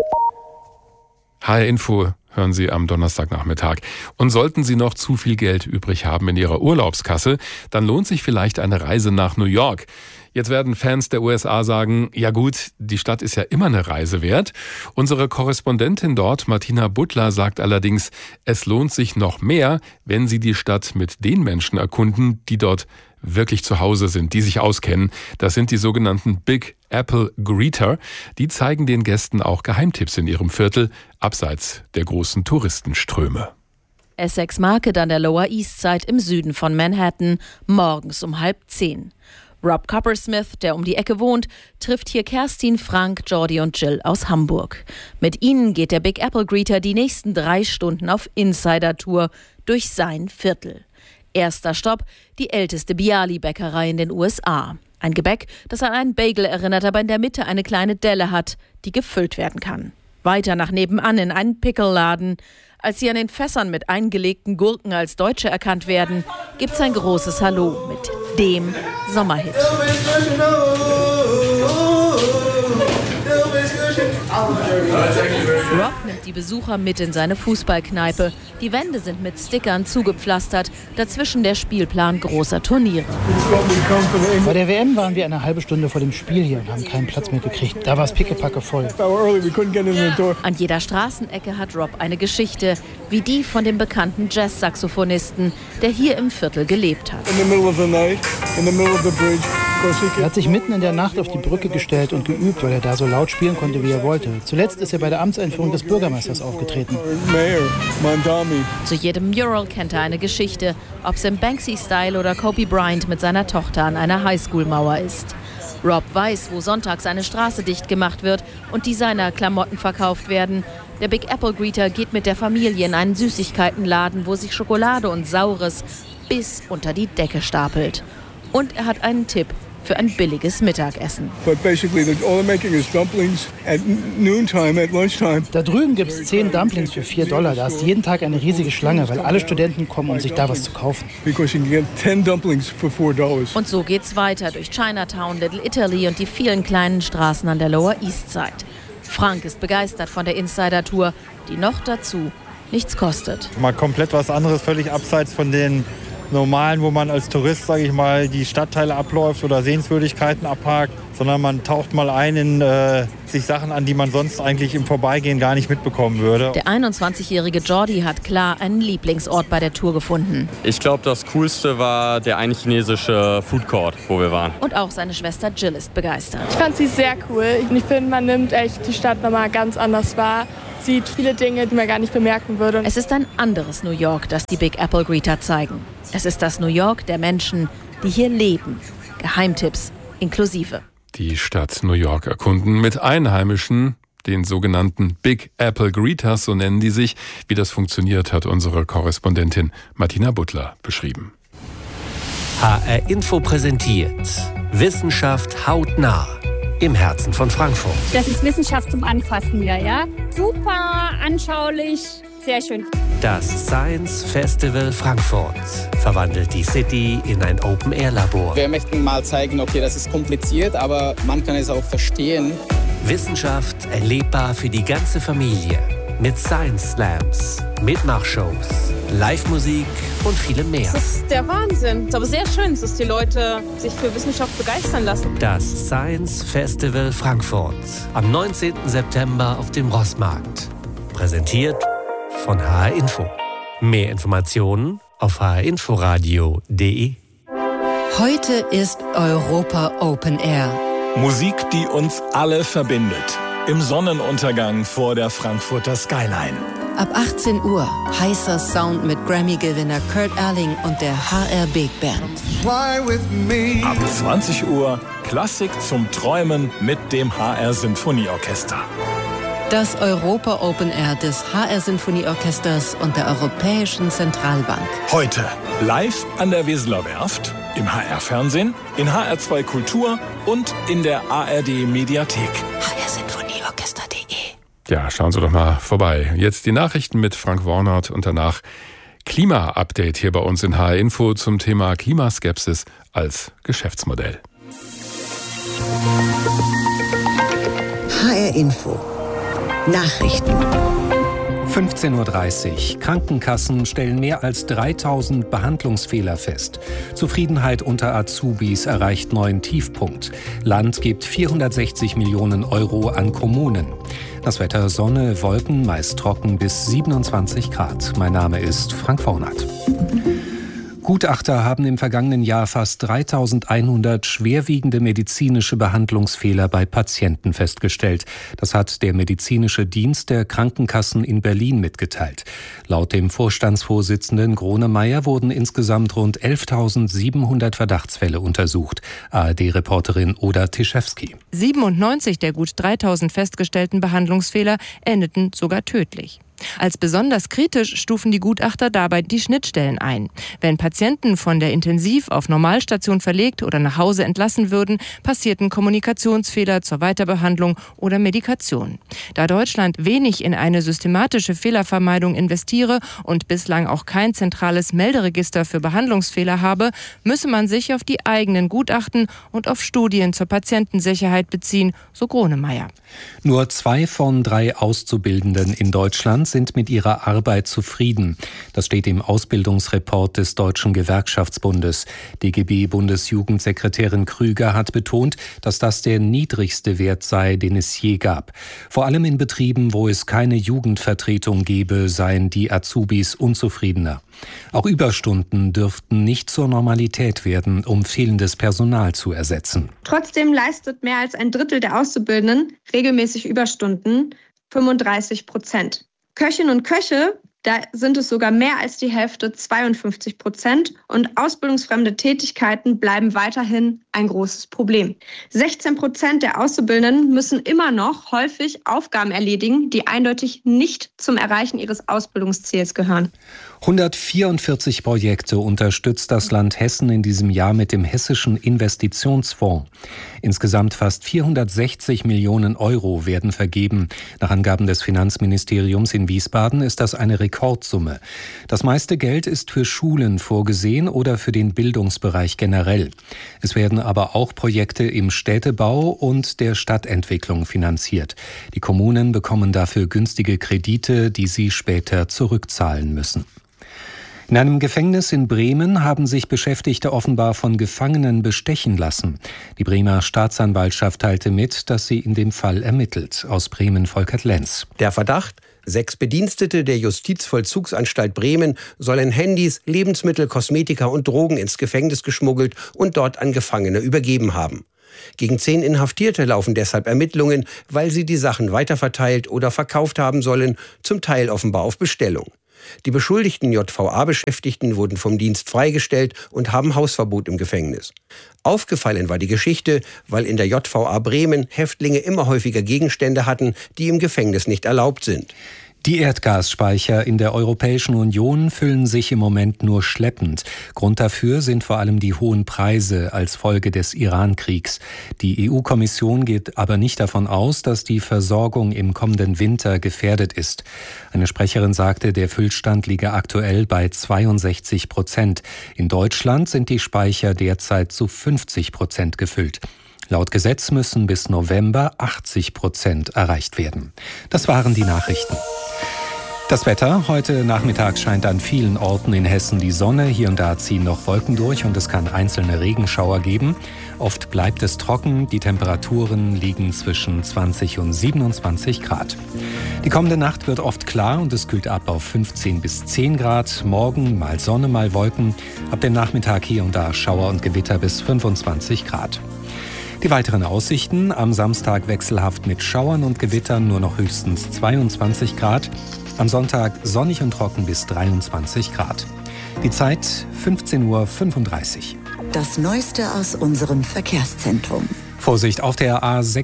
HR Info hören Sie am Donnerstagnachmittag. Und sollten Sie noch zu viel Geld übrig haben in Ihrer Urlaubskasse, dann lohnt sich vielleicht eine Reise nach New York. Jetzt werden Fans der USA sagen, ja gut, die Stadt ist ja immer eine Reise wert. Unsere Korrespondentin dort, Martina Butler, sagt allerdings, es lohnt sich noch mehr, wenn Sie die Stadt mit den Menschen erkunden, die dort wirklich zu Hause sind, die sich auskennen. Das sind die sogenannten Big Apple Greeter. Die zeigen den Gästen auch Geheimtipps in ihrem Viertel, abseits der großen Touristenströme. Essex Market an der Lower East Side im Süden von Manhattan, morgens um 9:30. Rob Coppersmith, der um die Ecke wohnt, trifft hier Kerstin, Frank, Jordi und Jill aus Hamburg. Mit ihnen geht der Big Apple Greeter die nächsten 3 Stunden auf Insider-Tour durch sein Viertel. Erster Stopp, die älteste Bialy-Bäckerei in den USA. Ein Gebäck, das an einen Bagel erinnert, aber in der Mitte eine kleine Delle hat, die gefüllt werden kann. Weiter nach nebenan in einen Pickle-Laden. Als sie an den Fässern mit eingelegten Gurken als Deutsche erkannt werden, gibt's ein großes Hallo mit dem Sommerhit. Rob nimmt die Besucher mit in seine Fußballkneipe. Die Wände sind mit Stickern zugepflastert, dazwischen der Spielplan großer Turniere. Bei der WM waren wir eine halbe Stunde vor dem Spiel hier und haben keinen Platz mehr gekriegt. Da war es pickepacke voll. An jeder Straßenecke hat Rob eine Geschichte, wie die von dem bekannten Jazz-Saxophonisten, der hier im Viertel gelebt hat. Er hat sich mitten in der Nacht auf die Brücke gestellt und geübt, weil er da so laut spielen konnte, wie er wollte. Zuletzt ist er bei der Amtseinführung des Bürgermeisters aufgetreten. Zu jedem Mural kennt er eine Geschichte, ob es im Banksy-Style oder Kobe Bryant mit seiner Tochter an einer Highschool-Mauer ist. Rob weiß, wo sonntags eine Straße dicht gemacht wird und Designer-Klamotten verkauft werden. Der Big Apple Greeter geht mit der Familie in einen Süßigkeitenladen, wo sich Schokolade und Saures bis unter die Decke stapelt. Und er hat einen Tipp für ein billiges Mittagessen. Da drüben gibt es 10 Dumplings für $4. Da ist jeden Tag eine riesige Schlange, weil alle Studenten kommen, um sich da was zu kaufen. Und so geht's weiter durch Chinatown, Little Italy und die vielen kleinen Straßen an der Lower East Side. Frank ist begeistert von der Insider-Tour, die noch dazu nichts kostet. Mal komplett was anderes, völlig abseits von den normalen, wo man als Tourist, sage ich mal, die Stadtteile abläuft oder Sehenswürdigkeiten abhakt, sondern man taucht mal ein in sich Sachen an, die man sonst eigentlich im Vorbeigehen gar nicht mitbekommen würde. Der 21-jährige Jordi hat klar einen Lieblingsort bei der Tour gefunden. Ich glaube, das Coolste war der eine chinesische Food Court, wo wir waren. Und auch seine Schwester Jill ist begeistert. Ich fand sie sehr cool. Ich finde, man nimmt echt die Stadt nochmal ganz anders wahr. Sieht viele Dinge, die man gar nicht bemerken würde. Es ist ein anderes New York, das die Big Apple Greeter zeigen. Es ist das New York der Menschen, die hier leben. Geheimtipps inklusive. Die Stadt New York erkunden mit Einheimischen, den sogenannten Big Apple Greeters, so nennen die sich. Wie das funktioniert, hat unsere Korrespondentin Martina Butler beschrieben. HR Info präsentiert Wissenschaft hautnah im Herzen von Frankfurt. Das ist Wissenschaft zum Anfassen wieder, ja? Super, anschaulich, sehr schön. Das Science Festival Frankfurt verwandelt die City in ein Open-Air-Labor. Wir möchten mal zeigen, okay, das ist kompliziert, aber man kann es auch verstehen. Wissenschaft erlebbar für die ganze Familie. Mit Science Slams, Mitmachshows, Live-Musik und vielem mehr. Das ist der Wahnsinn. Es ist aber sehr schön, dass die Leute sich für Wissenschaft begeistern lassen. Das Science Festival Frankfurt. Am 19. September auf dem Rossmarkt. Präsentiert von HR Info. Mehr Informationen auf hrinforadio.de. Heute ist Europa Open Air. Musik, die uns alle verbindet. Im Sonnenuntergang vor der Frankfurter Skyline. Ab 18 Uhr heißer Sound mit Grammy-Gewinner Kurt Erling und der HR Big Band. Ab 20 Uhr Klassik zum Träumen mit dem HR Sinfonieorchester. Das Europa Open Air des HR Sinfonieorchesters und der Europäischen Zentralbank. Heute live an der Weseler Werft, im HR-Fernsehen, in HR2 Kultur und in der ARD-Mediathek. hrsinfonieorchester.de. Ja, schauen Sie doch mal vorbei. Jetzt die Nachrichten mit Frank Warnert und danach Klima-Update hier bei uns in HR Info zum Thema Klimaskepsis als Geschäftsmodell. HR Info. Nachrichten. 15:30 Uhr. Krankenkassen stellen mehr als 3000 Behandlungsfehler fest. Zufriedenheit unter Azubis erreicht neuen Tiefpunkt. Land gibt 460 Millionen Euro an Kommunen. Das Wetter: Sonne, Wolken, meist trocken bis 27 Grad. Mein Name ist Frank Warnert. Gutachter haben im vergangenen Jahr fast 3100 schwerwiegende medizinische Behandlungsfehler bei Patienten festgestellt. Das hat der medizinische Dienst der Krankenkassen in Berlin mitgeteilt. Laut dem Vorstandsvorsitzenden Gronemeyer wurden insgesamt rund 11.700 Verdachtsfälle untersucht. ARD-Reporterin Oda Tischewski. 97 der gut 3000 festgestellten Behandlungsfehler endeten sogar tödlich. Als besonders kritisch stufen die Gutachter dabei die Schnittstellen ein. Wenn Patienten von der Intensiv auf Normalstation verlegt oder nach Hause entlassen würden, passierten Kommunikationsfehler zur Weiterbehandlung oder Medikation. Da Deutschland wenig in eine systematische Fehlervermeidung investiere und bislang auch kein zentrales Melderegister für Behandlungsfehler habe, müsse man sich auf die eigenen Gutachten und auf Studien zur Patientensicherheit beziehen, so Gronemeyer. Nur 2 von 3 Auszubildenden in Deutschland sind mit ihrer Arbeit zufrieden. Das steht im Ausbildungsreport des Deutschen Gewerkschaftsbundes. DGB-Bundesjugendsekretärin Krüger hat betont, dass das der niedrigste Wert sei, den es je gab. Vor allem in Betrieben, wo es keine Jugendvertretung gebe, seien die Azubis unzufriedener. Auch Überstunden dürften nicht zur Normalität werden, um fehlendes Personal zu ersetzen. Trotzdem leistet mehr als ein Drittel der Auszubildenden regelmäßig Überstunden, 35%. Köchinnen und Köche, da sind es sogar mehr als die Hälfte, 52%. Und ausbildungsfremde Tätigkeiten bleiben weiterhin ein großes Problem. 16% der Auszubildenden müssen immer noch häufig Aufgaben erledigen, die eindeutig nicht zum Erreichen ihres Ausbildungsziels gehören. 144 Projekte unterstützt das Land Hessen in diesem Jahr mit dem Hessischen Investitionsfonds. Insgesamt fast 460 Millionen Euro werden vergeben. Nach Angaben des Finanzministeriums in Wiesbaden ist das eine Rekordsumme. Das meiste Geld ist für Schulen vorgesehen oder für den Bildungsbereich generell. Es werden aber auch Projekte im Städtebau und der Stadtentwicklung finanziert. Die Kommunen bekommen dafür günstige Kredite, die sie später zurückzahlen müssen. In einem Gefängnis in Bremen haben sich Beschäftigte offenbar von Gefangenen bestechen lassen. Die Bremer Staatsanwaltschaft teilte mit, dass sie in dem Fall ermittelt. Aus Bremen Volkert Lenz. Der Verdacht: 6 Bedienstete der Justizvollzugsanstalt Bremen sollen Handys, Lebensmittel, Kosmetika und Drogen ins Gefängnis geschmuggelt und dort an Gefangene übergeben haben. Gegen 10 Inhaftierte laufen deshalb Ermittlungen, weil sie die Sachen weiterverteilt oder verkauft haben sollen, zum Teil offenbar auf Bestellung. Die beschuldigten JVA-Beschäftigten wurden vom Dienst freigestellt und haben Hausverbot im Gefängnis. Aufgefallen war die Geschichte, weil in der JVA Bremen Häftlinge immer häufiger Gegenstände hatten, die im Gefängnis nicht erlaubt sind. Die Erdgasspeicher in der Europäischen Union füllen sich im Moment nur schleppend. Grund dafür sind vor allem die hohen Preise als Folge des Iran-Kriegs. Die EU-Kommission geht aber nicht davon aus, dass die Versorgung im kommenden Winter gefährdet ist. Eine Sprecherin sagte, der Füllstand liege aktuell bei 62%. In Deutschland sind die Speicher derzeit zu 50% gefüllt. Laut Gesetz müssen bis November 80% erreicht werden. Das waren die Nachrichten. Das Wetter. Heute Nachmittag scheint an vielen Orten in Hessen die Sonne. Hier und da ziehen noch Wolken durch und es kann einzelne Regenschauer geben. Oft bleibt es trocken. Die Temperaturen liegen zwischen 20 und 27 Grad. Die kommende Nacht wird oft klar und es kühlt ab auf 15 bis 10 Grad. Morgen mal Sonne, mal Wolken. Ab dem Nachmittag hier und da Schauer und Gewitter bis 25 Grad. Die weiteren Aussichten: am Samstag wechselhaft mit Schauern und Gewittern, nur noch höchstens 22 Grad. Am Sonntag sonnig und trocken bis 23 Grad. Die Zeit 15:35 Uhr. Das Neueste aus unserem Verkehrszentrum. Vorsicht auf der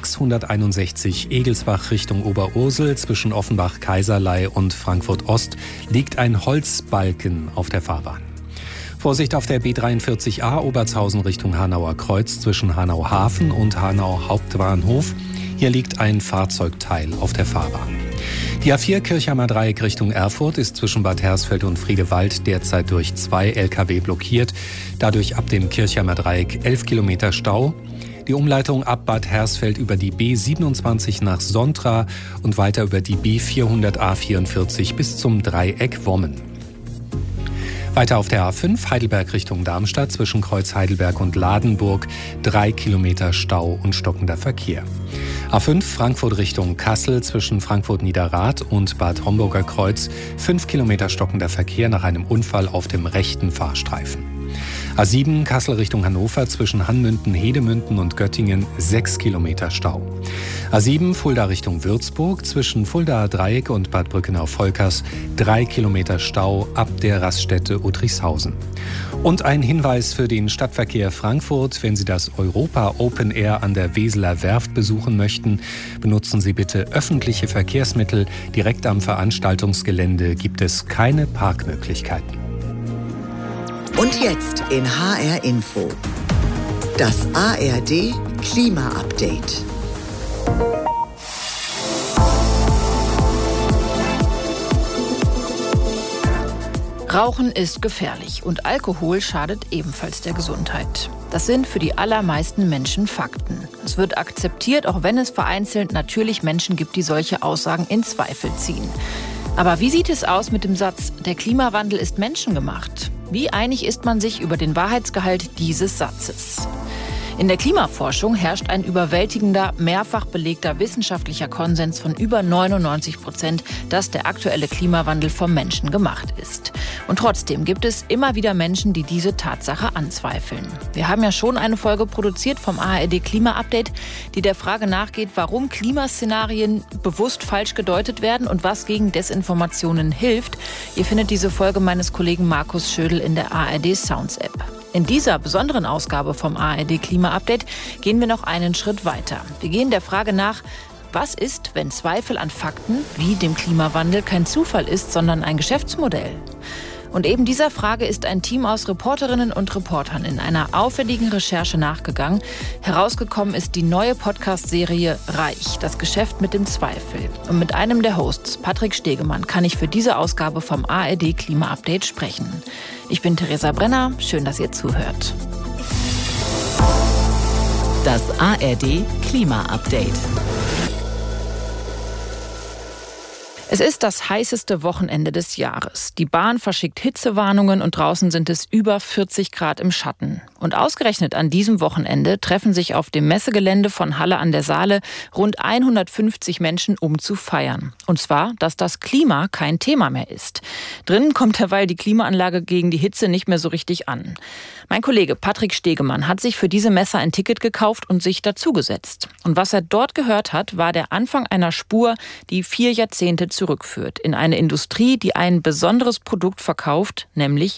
A661 Egelsbach Richtung Oberursel zwischen Offenbach-Kaiserlei und Frankfurt-Ost liegt ein Holzbalken auf der Fahrbahn. Vorsicht auf der B43a Obertshausen Richtung Hanauer Kreuz zwischen Hanau-Hafen und Hanau Hauptbahnhof. Hier liegt ein Fahrzeugteil auf der Fahrbahn. Die A4 Kirchheimer Dreieck Richtung Erfurt ist zwischen Bad Hersfeld und Friedewald derzeit durch 2 Lkw blockiert. Dadurch ab dem Kirchheimer Dreieck 11 Kilometer Stau. Die Umleitung ab Bad Hersfeld über die B27 nach Sontra und weiter über die B400 A44 bis zum Dreieck Wommen. Weiter auf der A5 Heidelberg Richtung Darmstadt zwischen Kreuz Heidelberg und Ladenburg 3 Kilometer Stau und stockender Verkehr. A5 Frankfurt Richtung Kassel zwischen Frankfurt-Niederrad und Bad Homburger Kreuz 5 Kilometer stockender Verkehr nach einem Unfall auf dem rechten Fahrstreifen. A7 Kassel Richtung Hannover zwischen Hanmünden, Hedemünden und Göttingen 6 Kilometer Stau. A7 Fulda Richtung Würzburg zwischen Fuldaer Dreieck und Bad Brückenau-Volkers 3 Kilometer Stau ab der Raststätte Uttrichshausen. Und ein Hinweis für den Stadtverkehr Frankfurt: Wenn Sie das Europa Open Air an der Weseler Werft besuchen möchten, benutzen Sie bitte öffentliche Verkehrsmittel. Direkt am Veranstaltungsgelände gibt es keine Parkmöglichkeiten. Und jetzt in HR Info. Das ARD Klima-Update. Rauchen ist gefährlich und Alkohol schadet ebenfalls der Gesundheit. Das sind für die allermeisten Menschen Fakten. Es wird akzeptiert, auch wenn es vereinzelt natürlich Menschen gibt, die solche Aussagen in Zweifel ziehen. Aber wie sieht es aus mit dem Satz, der Klimawandel ist menschengemacht? Wie einig ist man sich über den Wahrheitsgehalt dieses Satzes? In der Klimaforschung herrscht ein überwältigender, mehrfach belegter wissenschaftlicher Konsens von über 99%, dass der aktuelle Klimawandel vom Menschen gemacht ist. Und trotzdem gibt es immer wieder Menschen, die diese Tatsache anzweifeln. Wir haben ja schon eine Folge produziert vom ARD Klima-Update, die der Frage nachgeht, warum Klimaszenarien bewusst falsch gedeutet werden und was gegen Desinformationen hilft. Ihr findet diese Folge meines Kollegen Markus Schödel in der ARD Sounds App. In dieser besonderen Ausgabe vom ARD Klima-Update gehen wir noch einen Schritt weiter. Wir gehen der Frage nach, was ist, wenn Zweifel an Fakten wie dem Klimawandel kein Zufall ist, sondern ein Geschäftsmodell? Und eben dieser Frage ist ein Team aus Reporterinnen und Reportern in einer aufwendigen Recherche nachgegangen. Herausgekommen ist die neue Podcast-Serie Reich, das Geschäft mit dem Zweifel. Und mit einem der Hosts, Patrick Stegemann, kann ich für diese Ausgabe vom ARD Klima-Update sprechen. Ich bin Theresa Brenner, schön, dass ihr zuhört. Das ARD Klima-Update. Es ist das heißeste Wochenende des Jahres. Die Bahn verschickt Hitzewarnungen und draußen sind es über 40 Grad im Schatten. Und ausgerechnet an diesem Wochenende treffen sich auf dem Messegelände von Halle an der Saale rund 150 Menschen, um zu feiern. Und zwar, dass das Klima kein Thema mehr ist. Drinnen kommt derweil die Klimaanlage gegen die Hitze nicht mehr so richtig an. Mein Kollege Patrick Stegemann hat sich für diese Messe ein Ticket gekauft und sich dazugesetzt. Und was er dort gehört hat, war der Anfang einer Spur, die 4 Jahrzehnte zurückführt in eine Industrie, die ein besonderes Produkt verkauft, nämlich